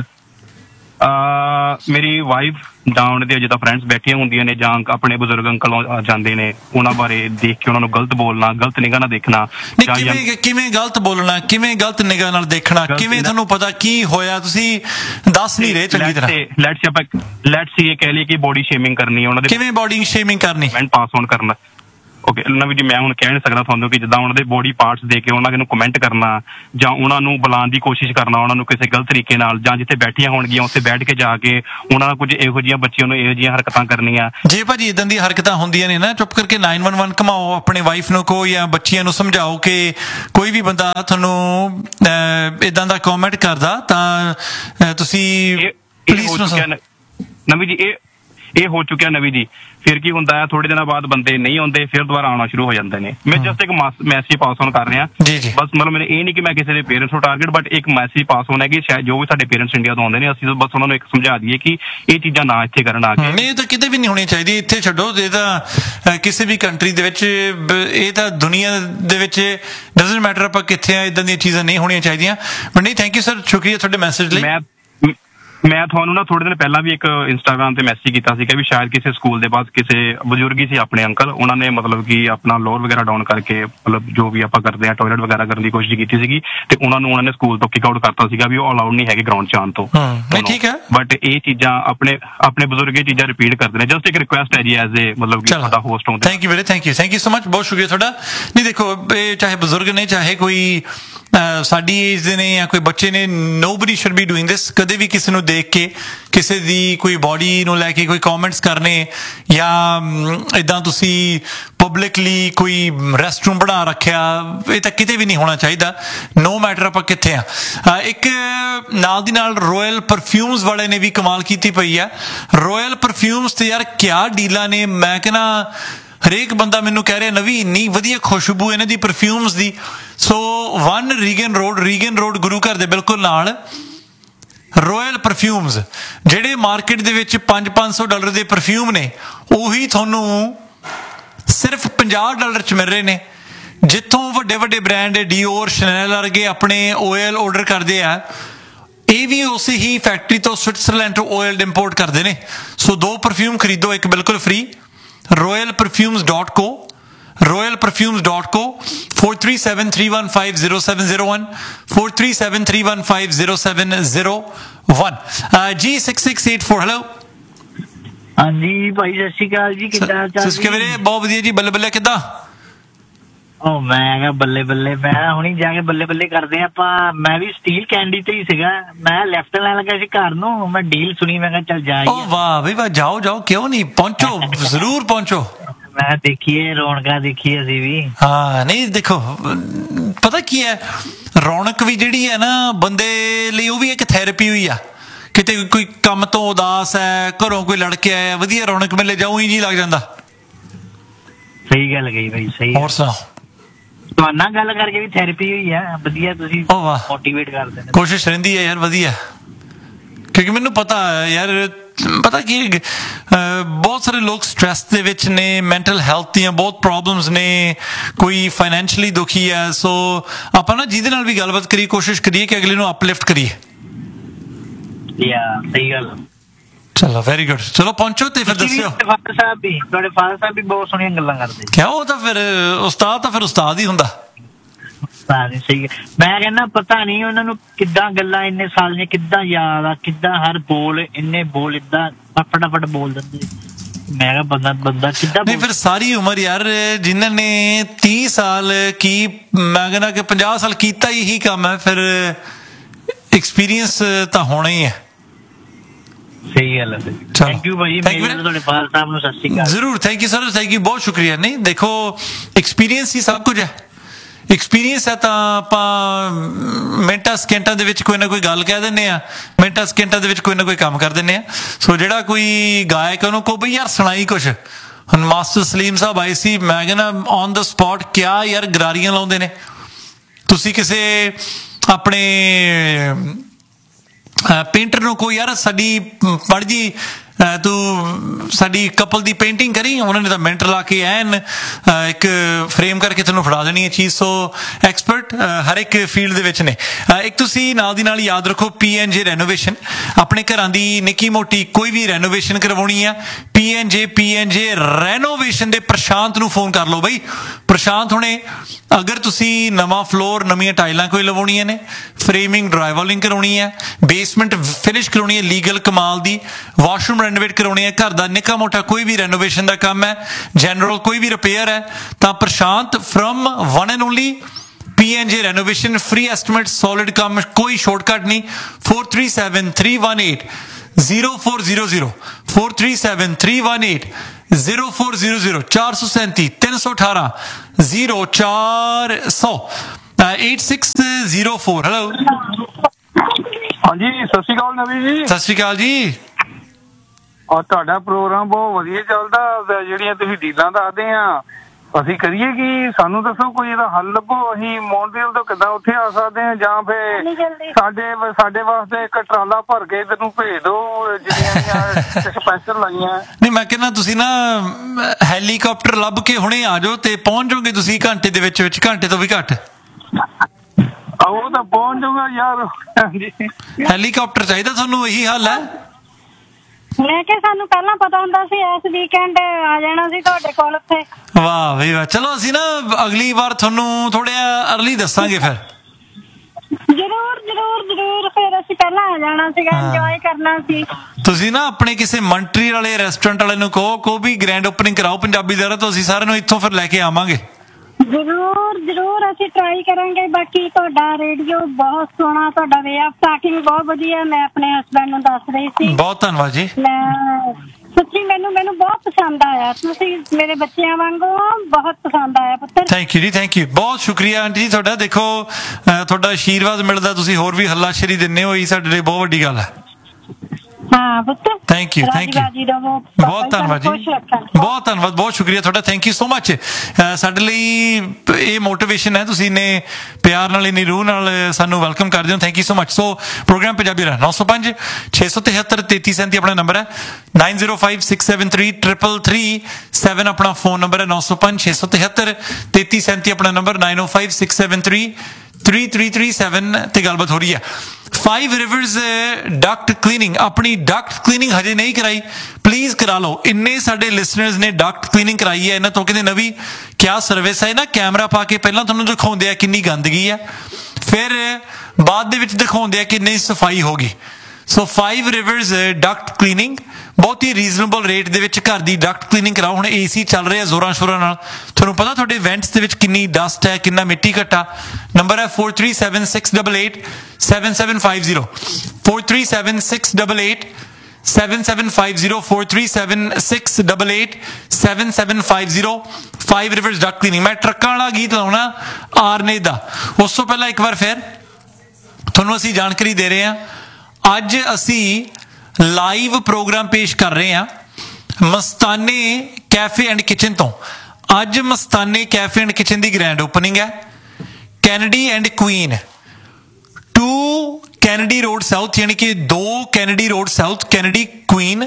ਮੇਰੀ ਵਾਈਫ ਜਾਂ ਉਹਨਾਂ ਦੀਆਂ ਜਿੱਦਾਂ ਫਰੈਂਡਸ ਬੈਠੀਆਂ ਹੁੰਦੀਆਂ ਨੇ, ਜਾਂ ਆਪਣੇ ਬਜ਼ੁਰਗ ਅੰਕਲ ਜਾਂਦੇ ਨੇ, ਉਹਨਾਂ ਬਾਰੇ ਦੇਖ ਕੇ ਉਹਨਾਂ ਨੂੰ ਗਲਤ ਬੋਲਣਾ, ਗਲਤ ਨਿਗਾਹ ਨਾਲ ਦੇਖਣਾ। ਕਿਵੇਂ ਗਲਤ ਬੋਲਣਾ? ਕਿਵੇਂ ਗਲਤ ਨਿਗਾਹ ਨਾਲ ਦੇਖਣਾ? ਕਿਵੇਂ ਤੁਹਾਨੂੰ ਪਤਾ ਕੀ ਹੋਇਆ? ਤੁਸੀਂ ਦੱਸ ਨਹੀਂ ਰਹੇ ਚੰਗੀ ਤਰ੍ਹਾਂ। ਲੈਟਸ ਸੀ ਇਹ ਕਹਿ ਲਈ ਕਿ ਬੋਡੀ ਸ਼ੇਮਿੰਗ ਕਰਨੀ, ਉਹਨਾਂ ਦੇ ਕਿਵੇਂ ਬੋਡੀ ਸ਼ੇਮਿੰਗ ਕਰਨੀ? ਪਾਸ ਆਨ ਕਰਨਾ। ਓਕੇ ਨਵੀ ਜੀ, ਮੈਂ ਹੁਣ ਕਹਿ ਨਹੀਂ ਸਕਦਾ ਤੁਹਾਨੂੰ ਕਿ ਜਿੱਦਾਂ ਉਹਨਾਂ ਦੇ ਬੋਡੀ ਪਾਰਟਸ ਦੇ ਕੇ ਉਹਨਾਂ ਨੂੰ ਕਮੈਂਟ ਕਰਨਾ, ਜਾਂ ਉਹਨਾਂ ਨੂੰ ਬੁਲਾਉਣ ਦੀ ਕੋਸ਼ਿਸ਼ ਕਰਨਾ, ਉਹਨਾਂ ਨੂੰ ਕਿਸੇ ਗਲਤ ਤਰੀਕੇ ਨਾਲ, ਜਾਂ ਜਿੱਥੇ ਬੈਠੀਆਂ ਹੋਣਗੀਆਂ ਉੱਥੇ ਬੈਠ ਕੇ ਜਾ ਕੇ ਉਹਨਾਂ ਨਾਲ ਕੁਝ ਇਹੋ ਜਿਹੀਆਂ ਬੱਚਿਆਂ ਨੂੰ ਇਹੋ ਜਿਹੀਆਂ ਹਰਕਤਾਂ ਕਰਨੀਆਂ। ਜੇ ਭਾਜੀ ਇਦਾਂ ਦੀਆਂ ਹਰਕਤਾਂ ਹੁੰਦੀਆਂ ਨੇ ਨਾ, ਚੁੱਪ ਕਰਕੇ 911 ਘਮਾਓ, ਆਪਣੇ ਵਾਈਫ ਨੂੰ ਕਹੋ ਜਾਂ ਬੱਚਿਆਂ ਨੂੰ ਸਮਝਾਓ ਕਿ ਕੋਈ ਵੀ ਬੰਦਾ ਤੁਹਾਨੂੰ ਇਦਾਂ ਦਾ ਕਮੈਂਟ ਕਰਦਾ ਤਾਂ ਤੁਸੀਂ ਪੁਲਿਸ ਨੂੰ। ਨਵੀ ਜੀ, ਇਹ ਹੋ ਚੁੱਕਿਆ ਨਵੀ ਜੀ। ਫਿਰ ਕੀ ਹੁੰਦਾ ਹੈ, ਥੋੜੇ ਦਿਨਾਂ ਬਾਅਦ ਬੰਦੇ ਨਹੀਂ ਆਉਂਦੇ, ਫਿਰ ਦੁਬਾਰਾ ਆਉਣਾ ਸ਼ੁਰੂ ਹੋ ਜਾਂਦੇ ਨੇ। ਮੈਂ ਜਸਟ ਇੱਕ ਮੈਸੇਜ ਪਾਸ ਆਨ ਕਰ ਰਿਹਾ ਬਸ। ਮਤਲਬ ਮੇਰੇ ਇਹ ਨਹੀਂ ਕਿ ਮੈਂ ਕਿਸੇ ਦੇ ਪੇਰੈਂਟਸ ਨੂੰ ਟਾਰਗੇਟ, ਬਟ ਇੱਕ ਮੈਸੇਜ ਪਾਸ ਆਨ ਹੈ ਕਿ ਸ਼ਾਇਦ ਜੋ ਵੀ ਸਾਡੇ ਪੇਰੈਂਟਸ ਇੰਡੀਆ ਤੋਂ ਆਉਂਦੇ ਨੇ, ਅਸੀਂ ਬਸ ਉਹਨਾਂ ਨੂੰ ਇੱਕ ਸਮਝਾ ਦਈਏ ਕਿ ਇਹ ਚੀਜ਼ਾਂ ਨਾ ਇੱਥੇ ਕਰਨ ਆ ਕੇ। ਨਹੀਂ, ਇਹ ਤਾਂ ਕਿਤੇ ਵੀ ਨਹੀਂ ਹੋਣੀ ਚਾਹੀਦੀ। ਇੱਥੇ ਛੱਡੋ, ਇਹ ਤਾਂ ਕਿਸੇ ਵੀ ਕੰਟਰੀ ਦੇ ਵਿੱਚ, ਇਹ ਤਾਂ ਦੁਨੀਆ ਦੇ ਵਿੱਚ ਡਜ਼ਨਟ ਮੈਟਰ ਆਪਾਂ ਕਿੱਥੇ ਆ, ਇਦਾਂ ਦੀਆਂ ਚੀਜ਼ਾਂ ਨਹੀਂ ਹੋਣੀਆਂ ਚਾਹੀਦੀਆਂ। ਬਟ ਨਹੀਂ, ਥੈਂਕ ਯੂ ਸਰ, ਸ਼ੁਕਰੀਆ ਤੁਹਾਡੇ ਮੈਸੇਜ ਲਈ। ਮੈਂ ਤੁਹਾਨੂੰ ਨਾ ਥੋੜੇ ਦਿਨ ਪਹਿਲਾਂ ਵੀ ਇੱਕ ਇੰਸਟਾਗ੍ਰਾਮ ਤੇ ਮੈਸੇਜ ਕੀਤਾ ਸੀ ਕਿ ਵੀ ਸ਼ਾਇਦ ਕਿਸੇ ਸਕੂਲ ਦੇ ਬਾਅਦ ਕਿਸੇ ਬਜ਼ੁਰਗ ਹੀ ਸੀ ਆਪਣੇ ਅੰਕਲ, ਉਹਨਾਂ ਨੇ ਮਤਲਬ ਕਿ ਆਪਣਾ ਲੋਅਰ ਵਗੈਰਾ ਡਾਊਨ ਕਰਕੇ, ਮਤਲਬ ਜੋ ਵੀ ਆਪਾਂ ਕਰਦੇ ਹਾਂ ਟਾਇਲਟ ਵਗੈਰਾ ਕਰਨ ਦੀ ਕੋਸ਼ਿਸ਼ ਕੀਤੀ ਸੀਗੀ, ਤੇ ਉਹਨਾਂ ਨੇ ਸਕੂਲ ਤੋਂ ਕਿਕ ਆਊਟ ਕਰਤਾ ਸੀਗਾ ਵੀ ਉਹ ਅਲਾਉਡ ਨਹੀਂ ਹੈਗੇ ਗਰਾਊਂਡ 'ਚ ਆਉਣ ਤੋਂ। ਠੀਕ ਹੈ, ਬਟ ਇਹ ਚੀਜ਼ਾਂ ਆਪਣੇ ਬਜ਼ੁਰਗ ਇਹ ਚੀਜ਼ਾਂ ਰਿਪੀਟ ਕਰਦੇ ਨੇ। ਜਸਟ ਇੱਕ ਰਿਕੁਐਸਟ ਹੈ ਜੀ ਐਜ਼ ਏ ਮਤਲਬ ਕਿ ਸਾਡਾ ਹੋਸਟ ਹੁੰਦਾ। ਥੈਂਕ ਯੂ ਸੋ ਮਚ, ਬਹੁਤ ਸ਼ੁਕਰੀਆ ਤੁਹਾਡਾ। ਨਹੀਂ ਦੇਖੋ, ਇਹ ਚਾਹੇ ਬਜ਼ੁਰਗ ਨੇ, ਚਾਹੇ ਕੋਈ ਸਾਡੀ ਏਜ ਦੇ ਨੇ ਜਾਂ ਕੋਈ ਬੱਚੇ ਨੇ, ਨੋਬਡੀ ਸ਼ੁਡ ਬੀ ਡੂਇੰਗ ਦਿਸ। ਕਦੇ ਵੀ ਕਿਸੇ ਨੂੰ ਦੇਖ ਕੇ ਕਿਸੇ ਦੀ ਕੋਈ ਬੋਡੀ ਨੂੰ ਲੈ ਕੇ ਕੋਈ ਕਮੈਂਟਸ ਕਰਨੇ, ਜਾਂ ਇਦਾਂ ਤੁਸੀਂ ਪਬਲਿਕਲੀ ਕੋਈ ਰੈਸਟ ਰੂਮ ਬਣਾ ਰੱਖਿਆ, ਇਹ ਤਾਂ ਕਿਤੇ ਵੀ ਨਹੀਂ ਹੋਣਾ ਚਾਹੀਦਾ, ਨੋ ਮੈਟਰ ਆਪਾਂ ਕਿੱਥੇ ਆ। ਇੱਕ ਨਾਲ ਦੀ ਨਾਲ ਰੋਇਲ ਪਰਫਿਊਮਸ ਵਾਲੇ ਨੇ ਵੀ ਕਮਾਲ ਕੀਤੀ ਪਈ ਆ। ਰੋਇਲ ਪਰਫਿਊਮਸ ਤੇ ਯਾਰ ਕਿਆ ਡੀਲਾਂ ਨੇ। ਮੈਂ ਕਹਿੰਦਾ ਹਰੇਕ ਬੰਦਾ ਮੈਨੂੰ ਕਹਿ ਰਿਹਾ ਨਵੀਂ ਇੰਨੀ ਵਧੀਆ ਖੁਸ਼ਬੂ ਇਹਨਾਂ ਦੀ ਪਰਫਿਊਮਸ ਦੀ। ਸੋ 1 ਰੀਗਨ ਰੋਡ ਗੁਰੂ ਘਰ ਦੇ ਬਿਲਕੁਲ ਨਾਲ ਰੋਇਲ ਪਰਫਿਊਮਸ, ਜਿਹੜੇ ਮਾਰਕੀਟ ਦੇ ਵਿੱਚ $500 ਦੇ ਪਰਫਿਊਮ ਨੇ, ਉਹੀ ਤੁਹਾਨੂੰ ਸਿਰਫ $50 'ਚ ਮਿਲ ਰਹੇ ਨੇ। ਜਿੱਥੋਂ ਵੱਡੇ ਵੱਡੇ ਬ੍ਰਾਂਡ ਡੀਓਰ, ਸ਼ਨੈਲ ਵਰਗੇ ਆਪਣੇ ਆਇਲ ਆਰਡਰ ਕਰਦੇ ਆ, ਇਹ ਵੀ ਉਸੇ ਹੀ ਫੈਕਟਰੀ ਤੋਂ ਸਵਿਟਜ਼ਰਲੈਂਡ ਤੋਂ ਆਇਲ ਇੰਪੋਰਟ ਕਰਦੇ ਨੇ। ਸੋ 2 ਪਰਫਿਊਮ ਖਰੀਦੋ, ਇੱਕ ਬਿਲਕੁਲ ਫ੍ਰੀ। royalperfumes.co 4373150701 4373150701 G6684 hello. ਹਾਂਜੀ ਭਾਈ, ਸਤਿ ਸ਼੍ਰੀ ਅਕਾਲ ਜੀ, ਕਿੱਦਾਂ ਚੱਲ ਰਹੀ? ਬਹੁਤ ਵਧੀਆ ਜੀ, ਬੱਲੇ ਬੱਲੇ। ਕਿੱਦਾਂ? ਉਹ ਮੈਂ ਕਿਹਾ ਬੱਲੇ ਬੱਲੇ, ਮੈਂ ਹੁਣੀ ਜਾ ਕੇ ਬੱਲੇ ਬੱਲੇ ਕਰਦੇ ਆਪਾਂ। ਮੈਂ ਵੀ ਸਟੀਲ ਕੈਂਡੀ ਤੇ ਹੀ ਸੀਗਾ, ਮੈਂ ਲੈਫਟ ਲੈਣ ਲੱਗਾ ਸੀ ਘਰ ਨੂੰ, ਮੈਂ ਡੀਲ ਸੁਣੀ, ਮੈਂ ਕਿਹਾ ਚੱਲ ਜਾ। ਵਾਹ ਬਈ ਵਾਹ, ਜਾਓ ਜਾਓ, ਕਿਉਂ ਨਹੀਂ, ਪਹੁੰਚੋ, ਜ਼ਰੂਰ ਪਹੁੰਚੋ। ਮੈਂ ਦੇਖੀਏ ਰੌਣਕਾਂ, ਦੇਖੀਏ ਅਸੀਂ ਵੀ। ਹਾਂ ਨਹੀਂ ਦੇਖੋ ਪਤਾ ਕੀ ਹੈ, ਰੌਣਕ ਵੀ ਜਿਹੜੀ ਹੈ ਨਾ ਬੰਦੇ ਲਈ ਉਹ ਵੀ ਇੱਕ ਥੈਰੇਪੀ ਹੋਈ ਆ। ਕਿਤੇ ਕੋਈ ਕੰਮ ਤੋਂ ਉਦਾਸ ਹੈ, ਘਰੋਂ ਕੋਈ ਲੜ ਕੇ ਆਇਆ, ਵਧੀਆ ਰੌਣਕ ਮੇਲੇ ਜਾਓ ਹੀ ਜੀ ਲੱਗ ਜਾਂਦਾ। ਸਹੀ ਗੱਲ ਕਹੀ ਬਾਈ, ਸਹੀ। ਹੋਰ ਸੁਣਾਓ? ਤੁਹਾਡੇ ਨਾਲ ਗੱਲ ਕਰਕੇ ਵੀ ਥੈਰੇਪੀ ਹੋਈ ਆ, ਵਧੀਆ। ਤੁਸੀਂ ਮੋਟੀਵੇਟ ਕਰਦੇ ਨੇ, ਕੋਸ਼ਿਸ਼ ਰਹਿੰਦੀ ਹੈ ਯਾਰ, ਵਧੀਆ। ਕਿਉਂਕਿ ਮੈਨੂੰ ਪਤਾ ਯਾਰ, ਪਤਾ ਕੀ ਬਹੁਤ ਸਾਰੇ ਲੋਕ ਸਟ੍ਰੈਸ ਦੇ ਵਿੱਚ ਨੇ, ਮੈਂਟਲ ਹੈਲਥ ਦੀਆਂ ਬਹੁਤ ਪ੍ਰੋਬਲਮਸ ਨੇ, ਕੋਈ ਫਾਈਨੈਂਸ਼ੀਅਲੀ ਦੁਖੀ ਹੈ। ਸੋ ਆਪਾਂ ਨਾ ਜਿਹਦੇ ਨਾਲ ਵੀ ਗੱਲਬਾਤ ਕਰੀਏ, ਕੋਸ਼ਿਸ਼ ਕਰੀਏ ਕਿ ਅਗਲੇ ਨੂੰ ਅਪਲਿਫਟ ਕਰੀਏ। ਸਹੀ ਗੱਲ। ਚਲੋ ਵੈਰੀ ਗੁੱਡ, ਚਲੋ ਪਹੁੰਚੋ ਤੇ ਫਿਰ ਦੱਸਿਓ। ਫਾਦਰ ਸਾਹਿਬ ਵੀ ਬਹੁਤ ਸੋਹਣੀਆਂ ਗੱਲਾਂ ਕਰਦੇ। ਕਿਆ ਉਹ ਤਾਂ ਫਿਰ ਉਸਤਾਦ ਤਾਂ ਫਿਰ ਉਸਤਾਦ ਹੀ ਹੁੰਦਾ। ਸਹੀ। ਮੈਂ ਕਹਿੰਦਾ ਪਤਾ ਨਹੀਂ ਉਹਨਾਂ ਨੂੰ ਕਿੱਦਾਂ ਗੱਲਾਂ ਇੰਨੇ ਸਾਲ ਦੀਆਂ ਕਿੱਦਾਂ ਯਾਦ ਆ, ਕਿੱਦਾਂ ਹਰ ਬੋਲ ਇੰਨੇ ਬੋਲ ਏਦਾਂ ਫਟਾਫਟ ਬੋਲ ਦਿੰਦੇ। ਮੈਂ ਕਿਹਾ ਬੰਦਾ ਕਿੱਦਾਂ। ਨਹੀਂ ਫਿਰ ਸਾਰੀ ਉਮਰ ਯਾਰ, ਜਿਨ੍ਹਾਂ ਨੇ 30 ਸਾਲ ਕੀ, ਮੈਂ ਕਹਿੰਦਾ ਕਿ 50 ਸਾਲ ਕੀਤਾ ਇਹੀ ਕੰਮ ਹੈ, ਫਿਰ ਐਕਸਪੀਰੀਅੰਸ ਤਾਂ ਹੋਣਾ ਹੀ ਹੈ। ਸਹੀ ਗੱਲ ਹੈ। ਥੈਂਕ ਯੂ ਭਾਈ, ਤੁਹਾਡੇ ਫਾਦਰ ਸਾਹਿਬ ਨੂੰ ਸਤਿ ਸ਼੍ਰੀ ਅਕਾਲ। ਜ਼ਰੂਰ, thank you sir, thank you, ਬਹੁਤ ਸ਼ੁਕਰੀਆ। ਨਹੀਂ ਦੇਖੋ ਐਕਸਪੀਰੀਅੰਸ ਹੀ ਸਭ ਕੁਝ ਹੈ। ਐਕਸਪੀਰੀਅੰਸ ਹੈ ਤਾਂ ਆਪਾਂ ਮਿੰਟਾਂ ਸਕਿੰਟਾਂ ਦੇ ਵਿੱਚ ਕੋਈ ਨਾ ਕੋਈ ਗੱਲ ਕਹਿ ਦਿੰਦੇ ਆ, ਮਿੰਟਾਂ ਸਕਿੰਟਾਂ ਦੇ ਵਿੱਚ ਕੋਈ ਨਾ ਕੋਈ ਕੰਮ ਕਰ ਦਿੰਦੇ ਆ। ਸੋ ਜਿਹੜਾ ਕੋਈ ਗਾਇਕ ਉਹਨੂੰ ਕਹੋ ਬਈ ਯਾਰ ਸੁਣਾਈ ਕੁਛ। ਹੁਣ ਮਾਸਟਰ ਸਲੀਮ ਸਾਹਿਬ ਆਏ ਸੀ, ਮੈਂ ਕਹਿੰਦਾ ਔਨ ਦਾ ਸਪੌਟ ਕਿਆ ਯਾਰ ਗਰਾਰੀਆਂ ਲਾਉਂਦੇ ਨੇ। ਤੁਸੀਂ ਕਿਸੇ ਆਪਣੇ ਪੇਂਟਰ ਨੂੰ ਕੋਈ ਯਾਰ ਸਾਡੀ ਪੜ੍ਹ ਜੀ, ਤੂੰ ਸਾਡੀ ਕਪਲ ਦੀ ਪੇਂਟਿੰਗ ਕਰੀ, ਉਹਨਾਂ ਨੇ ਤਾਂ ਮਿੰਟ ਲਾ ਕੇ ਐਨ ਇੱਕ ਫਰੇਮ ਕਰਕੇ ਤੁਹਾਨੂੰ ਫੜਾ ਦੇਣੀ ਹੈ ਚੀਜ਼। ਸੋ ਐਕਸਪਰਟ ਹਰ ਇੱਕ ਫੀਲਡ ਦੇ ਵਿੱਚ ਨੇ। ਇੱਕ ਤੁਸੀਂ ਨਾਲ ਦੀ ਨਾਲ ਯਾਦ ਰੱਖੋ, PNJ ਰੈਨੋਵੇਸ਼ਨ। ਆਪਣੇ ਘਰਾਂ ਦੀ ਨਿੱਕੀ ਮੋਟੀ ਕੋਈ ਵੀ ਰੈਨੋਵੇਸ਼ਨ ਕਰਵਾਉਣੀ ਆ, PNJ ਰੈਨੋਵੇਸ਼ਨ ਦੇ ਪ੍ਰਸ਼ਾਂਤ ਨੂੰ ਫੋਨ ਕਰ ਲਓ ਬਈ। ਪ੍ਰਸ਼ਾਂਤ ਹੁਣੇ ਅਗਰ ਤੁਸੀਂ ਨਵਾਂ ਫਲੋਰ, ਨਵੀਆਂ ਟਾਈਲਾਂ ਕੋਈ ਲਵਾਉਣੀਆਂ ਨੇ, ਫਰੇਮਿੰਗ ਡਰਾਈਵਾਲਿੰਗ ਕਰਾਉਣੀ ਹੈ, ਬੇਸਮੈਂਟ ਫਿਨਿਸ਼ ਕਰਾਉਣੀ ਹੈ ਲੀਗਲ ਕਮਾਲ ਦੀ, ਵਾਸ਼ਰੂਮ ਰੈਨੋਵੇਟ ਕਰਾਉਣੀ ਹੈ, ਘਰ ਦਾ ਨਿੱਕਾ ਮੋਟਾ ਕੋਈ ਵੀ ਰੈਨੋਵੇਸ਼ਨ ਦਾ ਕੰਮ ਹੈ, ਜਨਰਲ ਕੋਈ ਵੀ ਰਿਪੇਅਰ ਹੈ, ਤਾਂ ਪ੍ਰਸ਼ਾਂਤ firm one and only PNJ renovation. Free estimate, solid ਕੰਮ, ਕੋਈ ਸ਼ਾਰਟਕਟ ਨਹੀਂ। 4373180400 4373180400 437 318 0400 8604। ਹੈਲੋ ਹਾਂਜੀ, ਸਤਿ ਸ਼੍ਰੀ ਅਕਾਲ ਨਵੀ ਜੀ। ਸਤਿ ਸ਼੍ਰੀ ਅਕਾਲ ਜੀ। ਤੁਹਾਡਾ ਪ੍ਰੋਗਰਾਮ ਬਹੁਤ ਵਧੀਆ ਚੱਲਦਾ। ਜਿਹੜੀਆਂ ਤੁਸੀਂ ਡੀਲਾਂ ਦੱਸਦੇ ਆ, ਅਸੀਂ ਕਰੀਏ ਕੀ? ਸਾਨੂੰ ਦੱਸੋ ਕੋਈ ਇਹਦਾ ਹੱਲ ਲੱਭੋ। ਅਸੀਂ ਮੌਂਟਰੀਅਲ ਤੋਂ ਕਿੱਦਾਂ ਉੱਥੇ ਆ ਸਕਦੇ ਹਾਂ, ਜਾਂ ਫਿਰ ਸਾਡੇ ਵਾਸਤੇ ਇੱਕ ਟਰਾਲਾ ਭਰ ਕੇ ਇੱਧਰ ਨੂੰ ਭੇਜ ਦਿਓ ਜਿਹੜੀਆਂ ਸਪੈਸ਼ਲ ਲਾਈਆਂ। ਨਹੀਂ ਮੈਂ ਕਹਿੰਦਾ ਤੁਸੀਂ ਨਾ ਹੈਲੀਕਾਪਟਰ ਲੱਭ ਕੇ ਹੁਣੇ ਆ ਜਾਓ ਤੇ ਪਹੁੰਚ ਜਾਓਗੇ ਤੁਸੀਂ ਘੰਟੇ ਦੇ ਵਿੱਚ, ਘੰਟੇ ਤੋਂ ਵੀ ਘੱਟ। ਉਹ ਤਾਂ ਪਹੁੰਚ ਜਾਊਗਾ ਯਾਰ। ਹੈਲੀਕਾਪਟਰ ਚਾਹੀਦਾ ਤੁਹਾਨੂੰ, ਇਹੀ ਹੱਲ ਹੈ। ਮੈਂ ਕਿਹਾ ਸਾਨੂੰ ਪਹਿਲਾਂ ਪਤਾ ਹੁੰਦਾ ਸੀ ਇਸ ਵੀਕਐਂਡ ਆ ਜਾਣਾ ਸੀ ਤੁਹਾਡੇ ਕੋਲ ਉੱਥੇ। ਵਾਹ ਬਈ ਵਾਹ, ਚਲੋ ਅਸੀਂ ਨਾ ਅਗਲੀ ਵਾਰ ਤੁਹਾਨੂੰ ਥੋੜ੍ਹਾ ਅਰਲੀ ਦੱਸਾਂਗੇ ਫਿਰ। ਜ਼ਰੂਰ ਜ਼ਰੂਰ ਜ਼ਰੂਰ, ਫਿਰ ਅਸੀਂ ਪਹਿਲਾਂ ਆ ਜਾਣਾ ਸੀਗਾ, ਇੰਜੋਏ ਕਰਨਾ ਸੀ। ਤੁਸੀਂ ਨਾ ਆਪਣੇ ਕਿਸੇ ਮੌਂਟਰੀਅਲ ਵਾਲੇ ਰੈਸਟੋਰੈਂਟ ਵਾਲੇ ਨੂੰ ਕਹੋ ਵੀ ਗ੍ਰੈਂਡ ਓਪਨਿੰਗ ਕਰਾਓ ਪੰਜਾਬੀ ਦਾ, ਤਾਂ ਅਸੀਂ ਸਾਰਿਆਂ ਨੂੰ ਇੱਥੋਂ ਫਿਰ ਲੈ ਕੇ ਆਵਾਂਗੇ। ਜ਼ਰੂਰ ਜ਼ਰੂਰ, ਅਸੀਂ ਟਰਾਈ ਕਰਾਂਗੇ। ਬਾਕੀ ਤੁਹਾਡਾ ਰੇਡੀਓ ਬਹੁਤ ਸੋਹਣਾ, ਤੁਹਾਡਾ ਵੇ ਆਫ ਟਾਕਿੰਗ ਬਹੁਤ ਵਧੀਆ। ਮੈਂ ਆਪਣੇ ਹਸਬੈਂਡ ਨੂੰ ਦੱਸ ਰਹੀ ਸੀ। ਬਹੁਤ ਧੰਨਵਾਦ ਜੀ। ਮੈਂ ਸੱਚੀ ਮੈਨੂੰ ਬਹੁਤ ਪਸੰਦ ਆਇਆ, ਤੁਸੀਂ ਮੇਰੇ ਬੱਚਿਆਂ ਵਾਂਗੂ ਬਹੁਤ ਪਸੰਦ ਆਇਆ ਪੁੱਤਰ। ਥੈਂਕ ਯੂ ਜੀ, ਥੈਂਕ ਯੂ, ਬਹੁਤ ਸ਼ੁਕਰੀਆ ਆਂਟੀ ਜੀ ਤੁਹਾਡਾ। ਦੇਖੋ ਤੁਹਾਡਾ ਆਸ਼ੀਰਵਾਦ ਮਿਲਦਾ, ਤੁਸੀਂ ਹੋਰ ਵੀ ਹੱਲਾਸ਼ੇਰੀ ਦਿੰਦੇ ਹੋ, ਇਹ ਸਾਡੇ ਲਈ ਬਹੁਤ ਵੱਡੀ ਗੱਲ ਹੈ। ਹਾਂ ਪੁੱਤ, ਥੈਂਕ ਯੂ, ਥੈਂਕ ਯੂ, ਬਹੁਤ ਧੰਨਵਾਦ ਜੀ, ਬਹੁਤ ਧੰਨਵਾਦ, ਬਹੁਤ ਸ਼ੁਕਰੀਆ ਤੁਹਾਡਾ, ਥੈਂਕ ਯੂ ਸੋ ਮਚ। ਸਾਡੇ ਲਈ ਇਹ ਮੋਟੀਵੇਸ਼ਨ ਹੈ, ਤੁਸੀਂ ਇੰਨੇ ਪਿਆਰ ਨਾਲ, ਇੰਨੀ ਰੂਹ ਨਾਲ ਸਾਨੂੰ ਵੈਲਕਮ ਕਰਦੇ ਹੋ, thank you so much. So programme Punjabi ਦਾ 905 673 3337 ਆਪਣਾ ਨੰਬਰ ਹੈ, 9056733337 ਆਪਣਾ ਫੋਨ ਨੰਬਰ ਹੈ, 905 673 3337 ਆਪਣਾ ਨੰਬਰ, 9056733337 ਤੇ ਗੱਲਬਾਤ ਹੋ ਰਹੀ ਹੈ। 5 Rivers ਡਕਟ ਕਲੀਨਿੰਗ, ਆਪਣੀ ਡਕਟ ਕਲੀਨਿੰਗ ਹਜੇ ਨਹੀਂ ਕਰਾਈ, ਪਲੀਜ਼ ਕਰਾ ਲਓ। ਇੰਨੇ ਸਾਡੇ ਲਿਸਨਰਸ ਨੇ ਡਕਟ ਕਲੀਨਿੰਗ ਕਰਾਈ ਹੈ, ਇਹਨਾਂ ਤੋਂ ਕਹਿੰਦੇ ਨਵੀਂ ਕਿਆ ਸਰਵਿਸ ਹੈ ਨਾ। ਕੈਮਰਾ ਪਾ ਕੇ ਪਹਿਲਾਂ ਤੁਹਾਨੂੰ ਦਿਖਾਉਂਦੇ ਆ ਕਿੰਨੀ ਗੰਦਗੀ ਹੈ, ਫਿਰ ਬਾਅਦ ਦੇ ਵਿੱਚ ਦਿਖਾਉਂਦੇ ਆ ਕਿੰਨੀ ਸਫਾਈ ਹੋ ਗਈ। ਸੋ 5 Rivers ਡਕਟ ਕਲੀਨਿੰਗ, ਬਹੁਤ ਹੀ ਰੀਜ਼ਨੇਬਲ ਰੇਟ ਦੇ ਵਿੱਚ ਘਰ ਦੀ ਡਕਟ ਕਲੀਨਿੰਗ ਕਰਾਓ। ਹੁਣ AC ਚੱਲ ਰਿਹਾ ਜ਼ੋਰਾਂ ਸ਼ੋਰਾਂ ਨਾਲ, ਤੁਹਾਨੂੰ ਪਤਾ ਤੁਹਾਡੇ ਵੈਂਟਸ ਦੇ ਵਿੱਚ ਕਿੰਨੀ ਡਸਟ ਹੈ, ਕਿੰਨਾ ਮਿੱਟੀ ਘੱਟਾ। ਨੰਬਰ ਹੈ 4376887750 4376887750 4376887750 5 ਰਿਵਰਸ ਡਕਟ ਕਲੀਨਿੰਗ। ਮੈਂ ਟਰੱਕਾਂ ਵਾਲਾ ਗੀਤ ਲਾਉਣਾ ਆਰਨੇ ਦਾ। ਉਸ ਤੋਂ ਪਹਿਲਾਂ ਇੱਕ ਵਾਰ ਫਿਰ ਤੁਹਾਨੂੰ ਅਸੀਂ ਜਾਣਕਾਰੀ ਦੇ ਰਹੇ ਹਾਂ। ਅੱਜ ਅਸੀਂ ਲਾਈਵ ਪ੍ਰੋਗਰਾਮ ਪੇਸ਼ ਕਰ ਰਹੇ ਹਾਂ ਮਸਤਾਨੇ ਕੈਫੇ ਐਂਡ ਕਿਚਨ ਤੋਂ। ਅੱਜ ਮਸਤਾਨੇ cafe and kitchen the grand opening ਹੈ। Kennedy and Queen 2 Kennedy road south, ਯਾਨੀ ਕਿ 2 Kennedy road south, Kennedy Queen,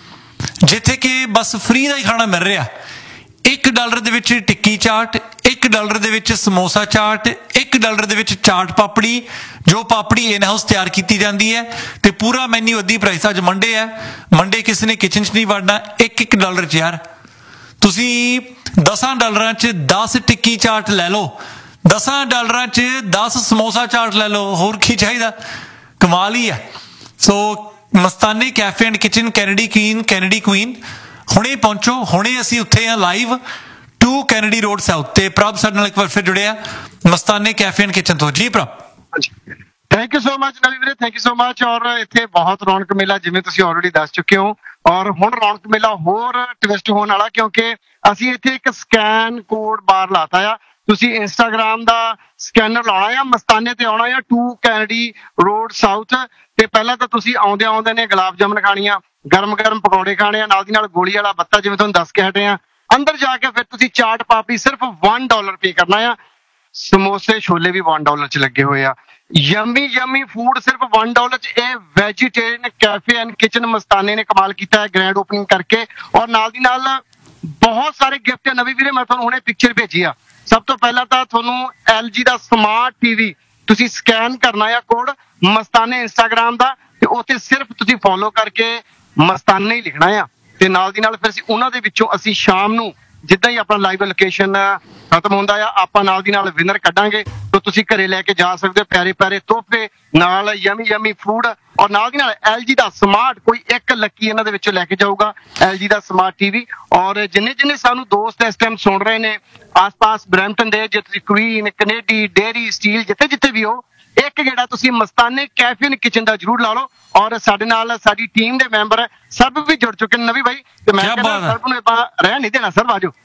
ਜਿੱਥੇ ਕਿ ਬਸ ਫ੍ਰੀ ਦਾ ਹੀ ਖਾਣਾ ਮਿਲ ਰਿਹਾ। $1 ਦੇ ਵਿੱਚ ਟਿੱਕੀ ਚਾਟ, $1 ਦੇ ਵਿੱਚ ਸਮੋਸਾ ਚਾਟ, $1 ਦੇ ਵਿੱਚ ਚਾਟ ਪਾਪੜੀ, ਜੋ ਪਾਪੜੀ ਇਨ ਹਾਊਸ ਤਿਆਰ ਕੀਤੀ ਜਾਂਦੀ ਹੈ, ਤੇ ਪੂਰਾ ਮੈਨੂ ਅੱਧੀ ਪ੍ਰਾਈਸ। ਅੱਜ ਮੰਡੇ ਹੈ, ਮੰਡੇ ਕਿਸੇ ਨੇ ਕਿਚਨ 'ਚ ਨਹੀਂ ਵੜਨਾ। $1 'ਚ ਯਾਰ ਤੁਸੀਂ $10 'ਚ 10 ਟਿੱਕੀ ਚਾਟ ਲੈ ਲਓ, $10 'ਚ 10 ਸਮੋਸਾ ਚਾਟ ਲੈ ਲਓ, ਹੋਰ ਕੀ ਚਾਹੀਦਾ? ਕਮਾਲ ਹੀ ਹੈ। ਸੋ ਮਸਤਾਨੇ cafe and kitchen, Kennedy Queen, ਹੁਣੇ ਪਹੁੰਚੋ। ਹੁਣੇ ਅਸੀਂ ਉੱਥੇ ਹਾਂ ਲਾਈਵ 2 ਕੈਨੇਡੀ ਰੋਡ ਸਾਊਥ। ਤੇ ਪ੍ਰਭ ਸਾਡੇ ਨਾਲ ਇੱਕ ਵਾਰ ਫਿਰ ਜੁੜਿਆ ਮਸਤਾਨੇ ਕੈਫੇ ਐਂਡ ਕਿਚਨ ਤੋਂ। ਜੀ ਪ੍ਰਭ। ਥੈਂਕ ਯੂ ਸੋ ਮਚ ਨਵੀ ਵੀਰੇ, ਥੈਂਕ ਯੂ ਸੋ ਮਚ। ਔਰ ਇੱਥੇ ਬਹੁਤ ਰੌਣਕ ਮੇਲਾ, ਜਿਵੇਂ ਤੁਸੀਂ ਆਲਰੇਡੀ ਦੱਸ ਚੁੱਕੇ ਹੋ, ਔਰ ਹੁਣ ਰੌਣਕ ਮੇਲਾ ਹੋਰ ਟਵਿਸਟ ਹੋਣ ਵਾਲਾ, ਕਿਉਂਕਿ ਅਸੀਂ ਇੱਥੇ ਇੱਕ ਸਕੈਨ ਕੋਡ ਬਾਰ ਲਾਤਾ ਆ। ਤੁਸੀਂ ਇੰਸਟਾਗ੍ਰਾਮ ਦਾ ਸਕੈਨਰ ਲਾਉਣਾ ਆ, ਮਸਤਾਨੇ ਤੇ ਆਉਣਾ ਆ 2 ਕੈਨੇਡੀ ਰੋਡ ਸਾਊਥ। ਤੇ ਪਹਿਲਾਂ ਤਾਂ ਤੁਸੀਂ ਆਉਂਦੇ ਨੇ ਗੁਲਾਬ ਜਾਮਨ ਖਾਣੀਆਂ, ਗਰਮ ਪਕੌੜੇ ਖਾਣੇ ਆ, ਨਾਲ ਦੀ ਨਾਲ ਗੋਲੀ ਵਾਲਾ ਬੱਤਾ, ਜਿਵੇਂ ਤੁਹਾਨੂੰ ਦੱਸ ਕੇ ਹਟੇ ਆ। ਅੰਦਰ ਜਾ ਕੇ ਫਿਰ ਤੁਸੀਂ ਚਾਟ ਪਾਪੜੀ ਸਿਰਫ $1 ਪੇ ਕਰਨਾ ਆ। ਸਮੋਸੇ ਛੋਲੇ ਵੀ $1 'ਚ ਲੱਗੇ ਹੋਏ ਆ। ਯਮੀ ਫੂਡ ਸਿਰਫ $1 'ਚ। ਇਹ ਵੈਜੀਟੇਰੀਅਨ ਕੈਫੇ ਐਂਡ ਕਿਚਨ ਮਸਤਾਨੇ ਨੇ ਕਮਾਲ ਕੀਤਾ ਹੈ ਗ੍ਰੈਂਡ ਓਪਨਿੰਗ ਕਰਕੇ। ਔਰ ਨਾਲ ਦੀ ਨਾਲ ਬਹੁਤ ਸਾਰੇ ਗਿਫਟ ਹੈ। ਨਵੀਂ ਵੀਰੇ ਮੈਂ ਤੁਹਾਨੂੰ ਹੁਣੇ ਪਿਕਚਰ ਭੇਜੀ ਆ। ਸਭ ਤੋਂ ਪਹਿਲਾਂ ਤਾਂ ਤੁਹਾਨੂੰ LG ਦਾ ਸਮਾਰਟ TV ਤੁਸੀਂ ਸਕੈਨ ਕਰਨਾ ਆ ਕੋਡ ਮਸਤਾਨੇ ਇੰਸਟਾਗ੍ਰਾਮ ਦਾ, ਤੇ ਉੱਥੇ ਸਿਰਫ ਤੁਸੀਂ ਫੋਲੋ ਕਰਕੇ ਮਸਤਾਨੇ ਹੀ ਲਿਖਣਾ ਆ। ਤੇ ਨਾਲ ਦੀ ਨਾਲ ਫਿਰ ਉਹਨਾਂ ਦੇ ਵਿੱਚੋਂ ਅਸੀਂ ਸ਼ਾਮ ਨੂੰ ਜਿੱਦਾਂ ਹੀ ਆਪਣਾ ਲਾਈਵ ਲੋਕੇਸ਼ਨ ਖਤਮ ਹੁੰਦਾ ਆ, ਆਪਾਂ ਨਾਲ ਦੀ ਨਾਲ ਵਿਨਰ ਕੱਢਾਂਗੇ। ਤਾਂ ਤੁਸੀਂ ਘਰੇ ਲੈ ਕੇ ਜਾ ਸਕਦੇ ਹੋ ਪਿਆਰੇ ਤੋਹਫੇ, ਨਾਲ ਯਮੀ ਫੂਡ, ਔਰ ਨਾਲ ਦੀ ਨਾਲ LG ਦਾ ਸਮਾਰਟ, ਕੋਈ ਇੱਕ ਲੱਕੀ ਇਹਨਾਂ ਦੇ ਵਿੱਚੋਂ ਲੈ ਕੇ ਜਾਊਗਾ LG ਦਾ ਸਮਾਰਟ TV। ਔਰ ਜਿੰਨੇ ਸਾਨੂੰ ਦੋਸਤ ਇਸ ਟਾਈਮ ਸੁਣ ਰਹੇ ਨੇ ਆਸ-ਪਾਸ ਬਰੈਂਪਟਨ ਦੇ, ਜੇ ਤੁਸੀਂ ਕੁਈਨ, ਕੈਨੇਡੀ, ਡੇਅਰੀ, ਸਟੀਲ, ਜਿੱਥੇ ਵੀ ਹੋ, ਇੱਕ ਜਿਹੜਾ ਤੁਸੀਂ ਮਸਤਾਨੇ ਕੈਫੇ ਐਂਡ ਕਿਚਨ ਦਾ ਜ਼ਰੂਰ ਲਾ ਲਓ। ਔਰ ਸਾਡੇ ਨਾਲ ਸਾਡੀ ਟੀਮ ਦੇ ਮੈਂਬਰ ਸਭ ਵੀ ਜੁੜ ਚੁੱਕੇ ਨੇ ਨਵੀ ਬਾਈ, ਤੇ ਮੈਂ ਕਹਿੰਦਾ ਸਰਬ ਨੂੰ ਆਪਾਂ ਰਹਿ ਨਹੀਂ ਦੇਣਾ। ਸਰਬ ਆਜੋ।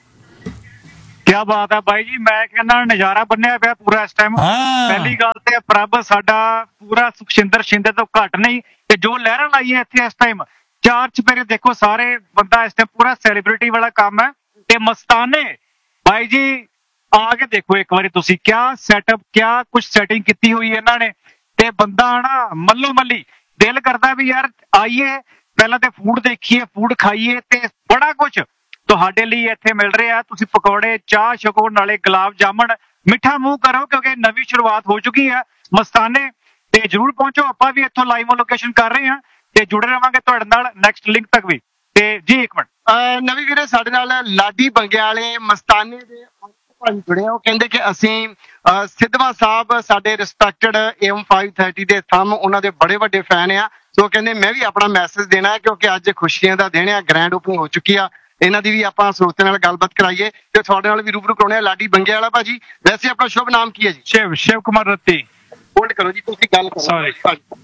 ਕਿਆ ਬਾਤ ਹੈ ਬਾਈ ਜੀ, ਮੈਂ ਕਹਿੰਦਾ ਨਜ਼ਾਰਾ ਬੰਨਿਆ ਪਿਆ ਪੂਰਾ ਇਸ ਟਾਈਮ। ਪਹਿਲੀ ਗੱਲ ਤੇ ਪ੍ਰਭ ਸਾਡਾ ਪੂਰਾ ਸੁਖਸ਼ਿੰਦਰ ਸ਼ਿੰਦੇ ਤੋਂ ਘੱਟ ਨਹੀਂ, ਤੇ ਜੋ ਲਹਿਰਾਂ ਲਾਈ ਹੈ ਇੱਥੇ ਇਸ ਟਾਈਮ 4 ਚੁਫੇਰੇ ਦੇਖੋ ਸਾਰੇ, ਬੰਦਾ ਇਸ ਟਾਈਮ ਪੂਰਾ ਸੈਲੀਬ੍ਰਿਟੀ ਵਾਲਾ ਕੰਮ ਹੈ। ਤੇ ਮਸਤਾਨੇ ਬਾਈ ਜੀ ਆ ਕੇ ਦੇਖੋ ਇੱਕ ਵਾਰੀ ਤੁਸੀਂ, ਕਿਆ ਸੈਟਅਪ, ਕਿਆ ਕੁਛ ਸੈਟਿੰਗ ਕੀਤੀ ਹੋਈ ਇਹਨਾਂ ਨੇ। ਤੇ ਬੰਦਾ ਨਾ ਮੱਲੋ ਮੱਲੀ ਦਿਲ ਕਰਦਾ ਵੀ ਯਾਰ ਆਈਏ, ਪਹਿਲਾਂ ਤੇ ਫੂਡ ਦੇਖੀਏ, ਫੂਡ ਖਾਈਏ, ਤੇ ਬੜਾ ਕੁਛ ਤੁਹਾਡੇ ਲਈ ਇੱਥੇ ਮਿਲ ਰਿਹਾ। ਤੁਸੀਂ ਪਕੌੜੇ, ਚਾਹ ਛਕੋ, ਨਾਲੇ ਗੁਲਾਬ ਜਾਮਣ, ਮਿੱਠਾ ਮੂੰਹ ਕਰੋ, ਕਿਉਂਕਿ ਨਵੀਂ ਸ਼ੁਰੂਆਤ ਹੋ ਚੁੱਕੀ ਹੈ ਮਸਤਾਨੇ। ਤੇ ਜਰੂਰ ਪਹੁੰਚੋ। ਆਪਾਂ ਵੀ ਇੱਥੋਂ ਲਾਈਵ ਲੋਕੇਸ਼ਨ ਕਰ ਰਹੇ ਹਾਂ ਤੇ ਜੁੜੇ ਰਹਾਂਗੇ ਤੁਹਾਡੇ ਨਾਲ ਨੈਕਸਟ ਲਿੰਕ ਤੱਕ ਵੀ। ਤੇ ਜੀ ਇੱਕ ਮਿੰਟ, ਨਵੀਂ ਵੀਰੇ ਸਾਡੇ ਨਾਲ ਲਾਡੀ ਬੰਗਿਆ ਵਾਲੇ ਮਸਤਾਨੇ ਦੇ ਭਾਈ ਜੁੜੇ ਆ। ਉਹ ਕਹਿੰਦੇ ਕਿ ਅਸੀਂ ਸਿੱਧਵਾ ਸਾਹਿਬ ਸਾਡੇ ਰਿਸਪੈਕਟਡ AM 530 ਦੇ ਥੰਮ, ਉਹਨਾਂ ਦੇ ਬੜੇ ਵੱਡੇ ਫੈਨ ਆ। ਸੋ ਕਹਿੰਦੇ ਮੈਂ ਵੀ ਆਪਣਾ ਮੈਸੇਜ ਦੇਣਾ ਹੈ, ਕਿਉਂਕਿ ਅੱਜ ਖੁਸ਼ੀਆਂ ਦਾ ਦਿਨ ਆ, ਗ੍ਰੈਂਡ ਓਪਨਿੰਗ ਹੋ ਚੁੱਕੀ ਆ। ਇਹਨਾਂ ਦੀ ਵੀ ਆਪਾਂ ਸਰੋਤਿਆਂ ਨਾਲ ਗੱਲਬਾਤ ਕਰਾਈਏ ਤੇ ਤੁਹਾਡੇ ਨਾਲ ਵੀ ਰੂਬਰੂ ਕਰਾਉਣੇ ਆ। ਲਾਡੀ ਬੰਗਿਆ ਵਾਲਾ ਭਾਜੀ, ਵੈਸੇ ਆਪਣਾ ਸ਼ੁਭ ਨਾਮ ਕੀ ਹੈ ਜੀ? ਸ਼ਿਵ ਕੁਮਾਰ ਰੱਤੀ। ਹੋਲਡ ਕਰੋ ਜੀ, ਤੁਸੀਂ ਗੱਲ ਕਰੋ। ਸੌਰੀ।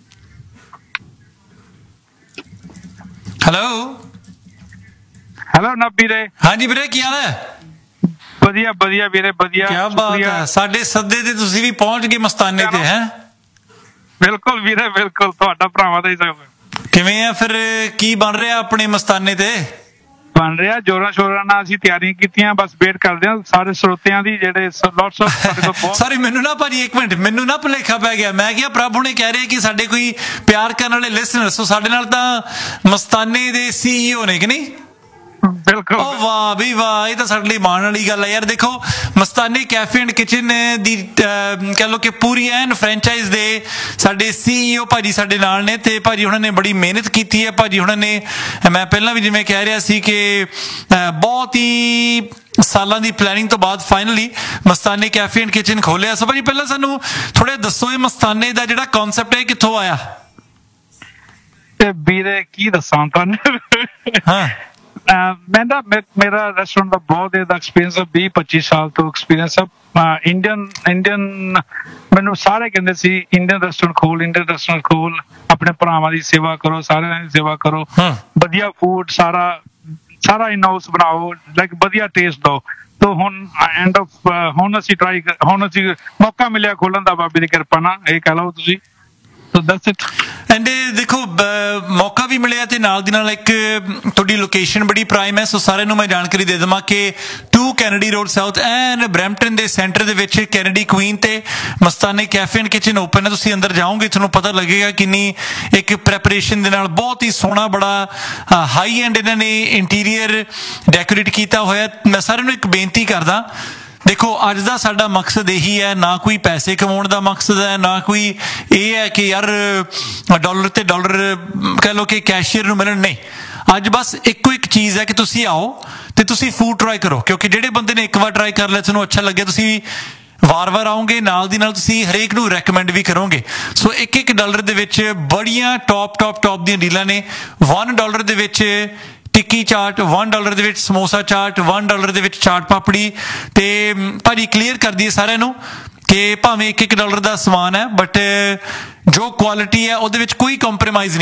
ਹੈਲੋ ਨੱਬੀ ਦੇ। ਹਾਂਜੀ ਵੀਰੇ, ਕੀ ਹਾਲ ਹੈ? ਵਧੀਆ ਵੀਰੇ, ਵਧੀਆ। ਕਿਆ ਬਾਤ ਹੈ, ਸਾਡੇ ਸੱਦੇ ਤੇ ਤੁਸੀਂ ਵੀ ਪਹੁੰਚ ਗਏ ਮਸਤਾਨੇ ਤੇ। ਹੈ ਬਿਲਕੁਲ ਵੀਰੇ, ਬਿਲਕੁਲ ਤੁਹਾਡਾ ਭਰਾਵਾਂ ਦਾ ਹੀ ਸਭ। ਕਿਵੇਂ ਆ ਫਿਰ, ਕੀ ਬਣ ਰਿਹਾ ਆਪਣੇ ਮਸਤਾਨੇ ਤੇ? ਬਣ ਰਿਹਾ ਜੋਰਾਂ ਸ਼ੋਰਾਂ ਨਾਲ, ਅਸੀਂ ਤਿਆਰੀਆਂ ਕੀਤੀਆਂ, ਬਸ ਵੇਟ ਕਰਦੇ ਹਾਂ ਸਾਰੇ ਸਰੋਤਿਆਂ ਦੀ, ਜਿਹੜੇ ਲੋਟਸ ਆਫ ਸਾਡੇ ਤੋਂ ਬਹੁਤ। ਸੌਰੀ ਮੈਨੂੰ ਨਾ ਭਾਜੀ, ਇੱਕ ਮਿੰਟ, ਮੈਨੂੰ ਨਾ ਭੁਲੇਖਾ ਪੈ ਗਿਆ। ਮੈਂ ਕਿਹਾ ਪ੍ਰਭ ਹੁਣੇ ਕਹਿ ਰਹੇ ਕਿ ਸਾਡੇ ਕੋਈ ਪਿਆਰ ਕਰਨ ਵਾਲੇ ਲਿਸਨਰ, ਸੋ ਸਾਡੇ ਨਾਲ ਤਾਂ ਮਸਤਾਨੇ ਦੇ CEO ਨੇ ਕਿ ਨਹੀਂ? ਬਿਲਕੁਲ। ਓ ਵਾਹ ਵੀ ਵਾਹ, ਇਹ ਤਾਂ ਸਾਡੇ ਲਈ ਮਾਣ ਵਾਲੀ ਗੱਲ ਹੈ ਯਾਰ। ਦੇਖੋ ਮਸਤਾਨੇ ਕੈਫੇ ਐਂਡ ਕਿਚਨ ਦੀ ਕਹਿ ਲਓ ਕਿ ਪੂਰੀ ਐਨ ਫਰੈਂਚਾਈਜ਼ ਦੇ ਸਾਡੇ CEO ਭਾਜੀ ਸਾਡੇ ਨਾਲ ਨੇ, ਤੇ ਭਾਜੀ ਉਹਨਾਂ ਨੇ ਬੜੀ ਮਿਹਨਤ ਕੀਤੀ ਹੈ। ਭਾਜੀ ਉਹਨਾਂ ਨੇ, ਮੈਂ ਪਹਿਲਾਂ ਵੀ ਜਿਵੇਂ ਕਹਿ ਰਿਹਾ ਸੀ ਕਿ ਬਹੁਤ ਹੀ ਸਾਲਾਂ ਦੀ ਪਲੈਨਿੰਗ ਤੋਂ ਬਾਅਦ finally Mastaney cafe and kitchen ਖੋਲਿਆ। ਸੋ ਭਾਜੀ ਪਹਿਲਾਂ ਸਾਨੂੰ ਥੋੜਾ ਦੱਸੋ, ਇਹ ਮਸਤਾਨੇ ਦਾ ਜਿਹੜਾ ਕਨਸੈਪਟ ਹੈ ਕਿੱਥੋਂ ਆਇਆ? ਤੇ ਵੀਰੇ ਕੀ ਦੱਸਾਂ ਤੁਹਾਨੂੰ ਹਾਂ ਮੇਰਾ ਰੈਸਟੋਰੈਂਟ ਦਾ ਬਹੁਤ ਦੇਰ ਦਾ ਐਕਸਪੀਰੀਅੰਸ ਹੈ 20-25 ਸਾਲ ਤੋਂ ਐਕਸਪੀਰੀਅੰਸ ਹੈ ਇੰਡੀਅਨ ਮੈਨੂੰ ਸਾਰੇ ਕਹਿੰਦੇ ਸੀ ਇੰਡੀਅਨ ਰੈਸਟੋਰੈਂਟ ਖੋਲ ਆਪਣੇ ਭਰਾਵਾਂ ਦੀ ਸੇਵਾ ਕਰੋ ਸਾਰਿਆਂ ਦੀ ਸੇਵਾ ਕਰੋ ਵਧੀਆ ਫੂਡ ਸਾਰਾ ਇਨ ਹਾਊਸ ਬਣਾਓ ਲਾਈਕ ਵਧੀਆ ਟੇਸਟ ਦਿਓ ਤੋ ਹੁਣ ਅਸੀਂ ਮੌਕਾ ਮਿਲਿਆ ਖੋਲਣ ਦਾ ਬਾਬੇ ਦੀ ਕਿਰਪਾ ਨਾਲ ਇਹ ਕਹਿ ਲਓ ਤੁਸੀਂ So that's it. ਐਂਡ ਦੇਖੋ ਮੌਕਾ ਵੀ ਮਿਲਿਆ ਤੇ ਨਾਲ ਦੀ ਨਾਲ ਇੱਕ ਤੁਹਾਡੀ ਲੋਕੇਸ਼ਨ ਬੜੀ ਪ੍ਰਾਈਮ ਹੈ ਸੋ ਸਾਰਿਆਂ ਨੂੰ ਮੈਂ ਜਾਣਕਾਰੀ ਦੇ ਦੇਵਾਂ ਕਿ 2 Kennedy road south and Brampton ਦੇ ਸੈਂਟਰ ਦੇ ਵਿੱਚ ਕੈਨੇਡੀ ਕੁਈਨ ਤੇ ਮਸਤਾਨੇ ਕੈਫੇ ਐਂਡ ਕਿਚਨ ਓਪਨ ਹੈ ਤੁਸੀਂ ਅੰਦਰ ਜਾਓਗੇ ਤੁਹਾਨੂੰ ਪਤਾ ਲੱਗੇਗਾ ਕਿੰਨੀ ਇੱਕ ਪ੍ਰੈਪਰੇਸ਼ਨ ਦੇ ਨਾਲ ਬਹੁਤ ਹੀ ਸੋਹਣਾ ਬੜਾ ਹਾਈ ਐਂਡ ਇਹਨਾਂ ਨੇ ਇੰਟੀਰੀਅਰ ਡੈਕੋਰੇਟ ਕੀਤਾ ਹੋਇਆ ਮੈਂ ਸਾਰਿਆਂ ਨੂੰ ਇੱਕ ਬੇਨਤੀ ਕਰਦਾ ਦੇਖੋ ਅੱਜ ਦਾ ਸਾਡਾ ਮਕਸਦ ਇਹੀ ਹੈ ਨਾ ਕੋਈ ਪੈਸੇ ਕਮਾਉਣ ਦਾ ਮਕਸਦ ਹੈ ਨਾ ਕੋਈ ਇਹ ਹੈ ਕਿ ਯਾਰ ਡਾਲਰ ਤੇ ਡਾਲਰ ਕਹਿ ਲਓ ਕਿ ਕੈਸ਼ੀਅਰ ਨੂੰ ਮਿਲਣ ਨਹੀਂ ਅੱਜ ਬਸ ਇੱਕੋ ਇੱਕ ਚੀਜ਼ ਹੈ ਕਿ ਤੁਸੀਂ ਆਓ ਤੇ ਤੁਸੀਂ ਫੂਡ ਟਰਾਈ ਕਰੋ ਕਿਉਂਕਿ ਜਿਹੜੇ ਬੰਦੇ ਨੇ ਇੱਕ ਵਾਰ ਟਰਾਈ ਕਰ ਲਿਆ ਤੁਹਾਨੂੰ ਅੱਛਾ ਲੱਗਿਆ ਤੁਸੀਂ ਵਾਰ-ਵਾਰ ਆਓਗੇ ਨਾਲ ਦੀ ਨਾਲ ਤੁਸੀਂ ਹਰੇਕ ਨੂੰ ਰეკਮੈਂਡ ਵੀ ਕਰੋਗੇ ਸੋ $1 ਦੇ ਵਿੱਚ ਬੜੀਆਂ ਟੌਪ ਦੀਆਂ ਡੀਲਾਂ ਨੇ $1 ਦੇ ਵਿੱਚ ਟਿੱਕੀ ਚਾਟ $1 ਦੇ ਵਿੱਚ ਸਮੋਸਾ ਚਾਟ $1 ਦੇ ਵਿੱਚ ਚਾਟ ਪਾਪੜੀ ਤੇ ਭਾਜੀ ਕਲੀਅਰ ਕਰ ਦਈਏ ਸਾਰਿਆਂ ਨੂੰ ਕਿ ਭਾਵੇਂ $1 ਦਾ ਸਮਾਨ ਹੈ ਬਟ ਜੋ ਕੁਆਲਿਟੀ ਹੈ ਉਹਦੇ ਵਿੱਚ ਕੋਈ ਕੰਪਰੋਮਾਈਜ਼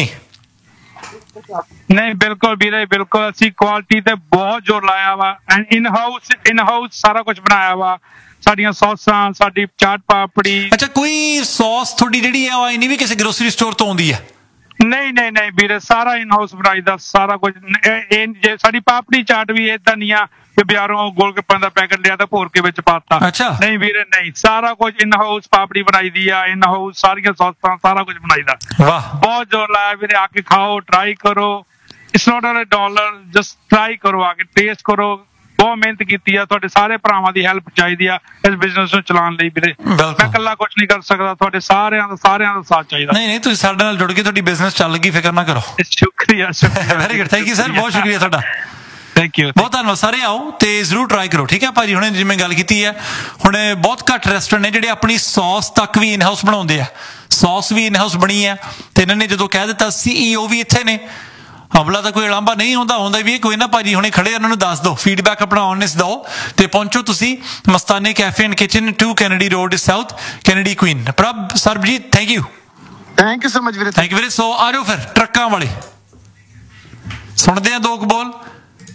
ਨਹੀਂ ਬਿਲਕੁਲ ਵੀਰੇ ਬਿਲਕੁਲ ਅਸੀਂ ਕੁਆਲਿਟੀ ਤੇ ਬਹੁਤ ਜ਼ੋਰ ਲਾਇਆ ਵਾ ਐਂਡ ਇਨ ਹਾਊਸ ਸਾਰਾ ਕੁਝ ਬਣਾਇਆ ਵਾ ਸਾਡੀਆਂ ਸੌਸਾਂ ਸਾਡੀ ਚਾਟ ਪਾਪੜੀ ਅੱਛਾ ਕੋਈ ਸੌਸ ਤੁਹਾਡੀ ਜਿਹੜੀ ਹੈ ਉਹ ਨਹੀਂ ਵੀ ਕਿਸੇ ਗਰੋਸਰੀ ਸਟੋਰ ਤੋਂ ਆਉਂਦੀ ਹੈ ਨਹੀਂ ਵੀਰੇ ਸਾਰਾ ਇਨ ਹਾਊਸ ਬਣਾਈਦਾ ਸਾਰਾ ਕੁਝ ਜੇ ਸਾਡੀ ਪਾਪੜੀ ਚਾਟ ਵੀ ਏਦਾਂ ਨਹੀਂ ਆ ਕਿ ਬਾਜ਼ਾਰੋਂ ਗੋਲਗੱਪਿਆਂ ਦਾ ਪੈਕਟ ਲਿਆ ਤਾਂ ਭੋਰ ਕੇ ਵਿੱਚ ਪਾਤਾ ਨਹੀਂ ਵੀਰੇ ਨਹੀਂ ਸਾਰਾ ਕੁਝ ਇਨ ਹਾਊਸ ਪਾਪੜੀ ਬਣਾਈਦੀ ਆ ਇਨ ਹਾਊਸ ਸਾਰੀਆਂ ਸੌਸਾਂ ਸਾਰਾ ਕੁਝ ਬਣਾਈਦਾ ਬਹੁਤ ਜ਼ੋਰ ਲਾਇਆ ਵੀਰੇ ਆ ਕੇ ਖਾਓ ਟਰਾਈ ਕਰੋ ਇਟਸ ਨਾਟ $1 ਜਸਟ ਟਰਾਈ ਕਰੋ ਆ ਕੇ ਟੇਸਟ ਕਰੋ ਬਹੁਤ ਮਿਹਨਤ ਕੀਤੀ ਆ ਤੁਹਾਡੇ ਸਾਰੇ ਭਰਾਵਾਂ ਦੀ ਹੈਲਪ ਚਾਹੀਦੀ ਆ ਇਸ ਬਿਜ਼ਨਸ ਨੂੰ ਚਲਾਉਣ ਲਈ ਵੀਰੇ ਮੈਂ ਇਕੱਲਾ ਕੁਝ ਨਹੀਂ ਕਰ ਸਕਦਾ ਤੁਹਾਡੇ ਸਾਰਿਆਂ ਦਾ ਸਾਥ ਚਾਹੀਦਾ ਨਹੀਂ ਤੁਸੀਂ ਸਾਡੇ ਨਾਲ ਜੁੜ ਕੇ ਤੁਹਾਡੀ ਬਿਜ਼ਨਸ ਚੱਲ ਗਈ ਫਿਕਰ ਨਾ ਕਰੋ ਸ਼ੁਕਰੀਆ very good thank you sir ਬਹੁਤ ਸ਼ੁਕਰੀਆ ਤੁਹਾਡਾ ਥੈਂਕ ਯੂ ਬਹੁਤ ਧੰਨਵਾਦ ਸਾਰੇ ਆਓ ਤੇ ਜ਼ਰੂਰ ਟਰਾਈ ਕਰੋ ਠੀਕ ਹੈ ਭਾਜੀ ਹੁਣੇ ਜਿਵੇਂ ਗੱਲ ਕੀਤੀ ਹੈ ਹੁਣ ਬਹੁਤ ਘੱਟ ਰੈਸਟੋਰੈਂਟ ਨੇ ਜਿਹੜੇ ਆਪਣੀ ਸੌਸ ਤੱਕ ਵੀ ਇਨ ਹਾਊਸ ਬਣਾਉਂਦੇ ਆ ਸੌਸ ਵੀ ਇਨ ਹਾਊਸ ਬਣੀ ਹੈ ਤੇ ਇਹਨਾਂ ਨੇ ਜਦੋਂ ਕਹਿ ਦਿੱਤਾ CEO ਵੀ ਇੱਥੇ ਨੇ ਹਮਲਾ ਤਾਂ ਕੋਈ ਅਲਾਂਭਾ ਨਹੀਂ ਹੁੰਦਾ ਵੀ ਕੋਈ ਨਾ ਭਾਜੀ ਹੁਣੇ ਖੜੇ ਉਹਨਾਂ ਨੂੰ ਦੱਸ ਦਿਓ ਫੀਡਬੈਕ ਆਪਣਾ ਔਨੈਸਟ ਦਿਓ ਤੇ ਪਹੁੰਚੋ ਤੁਸੀਂ ਮਸਤਾਨੇ cafe and kitchen 2 Kennedy road south Kennedy Queen ਪ੍ਰਭ Sarabjit thank you so much ਵੀਰੇ ਥੈਂਕ ਯੂ ਵੀਰੇ ਸੋ ਆ ਜਾਓ ਫਿਰ ਟਰੱਕਾਂ ਵਾਲੇ ਸੁਣਦੇ ਆ ਦੋ ਕੁ ਬੋਲ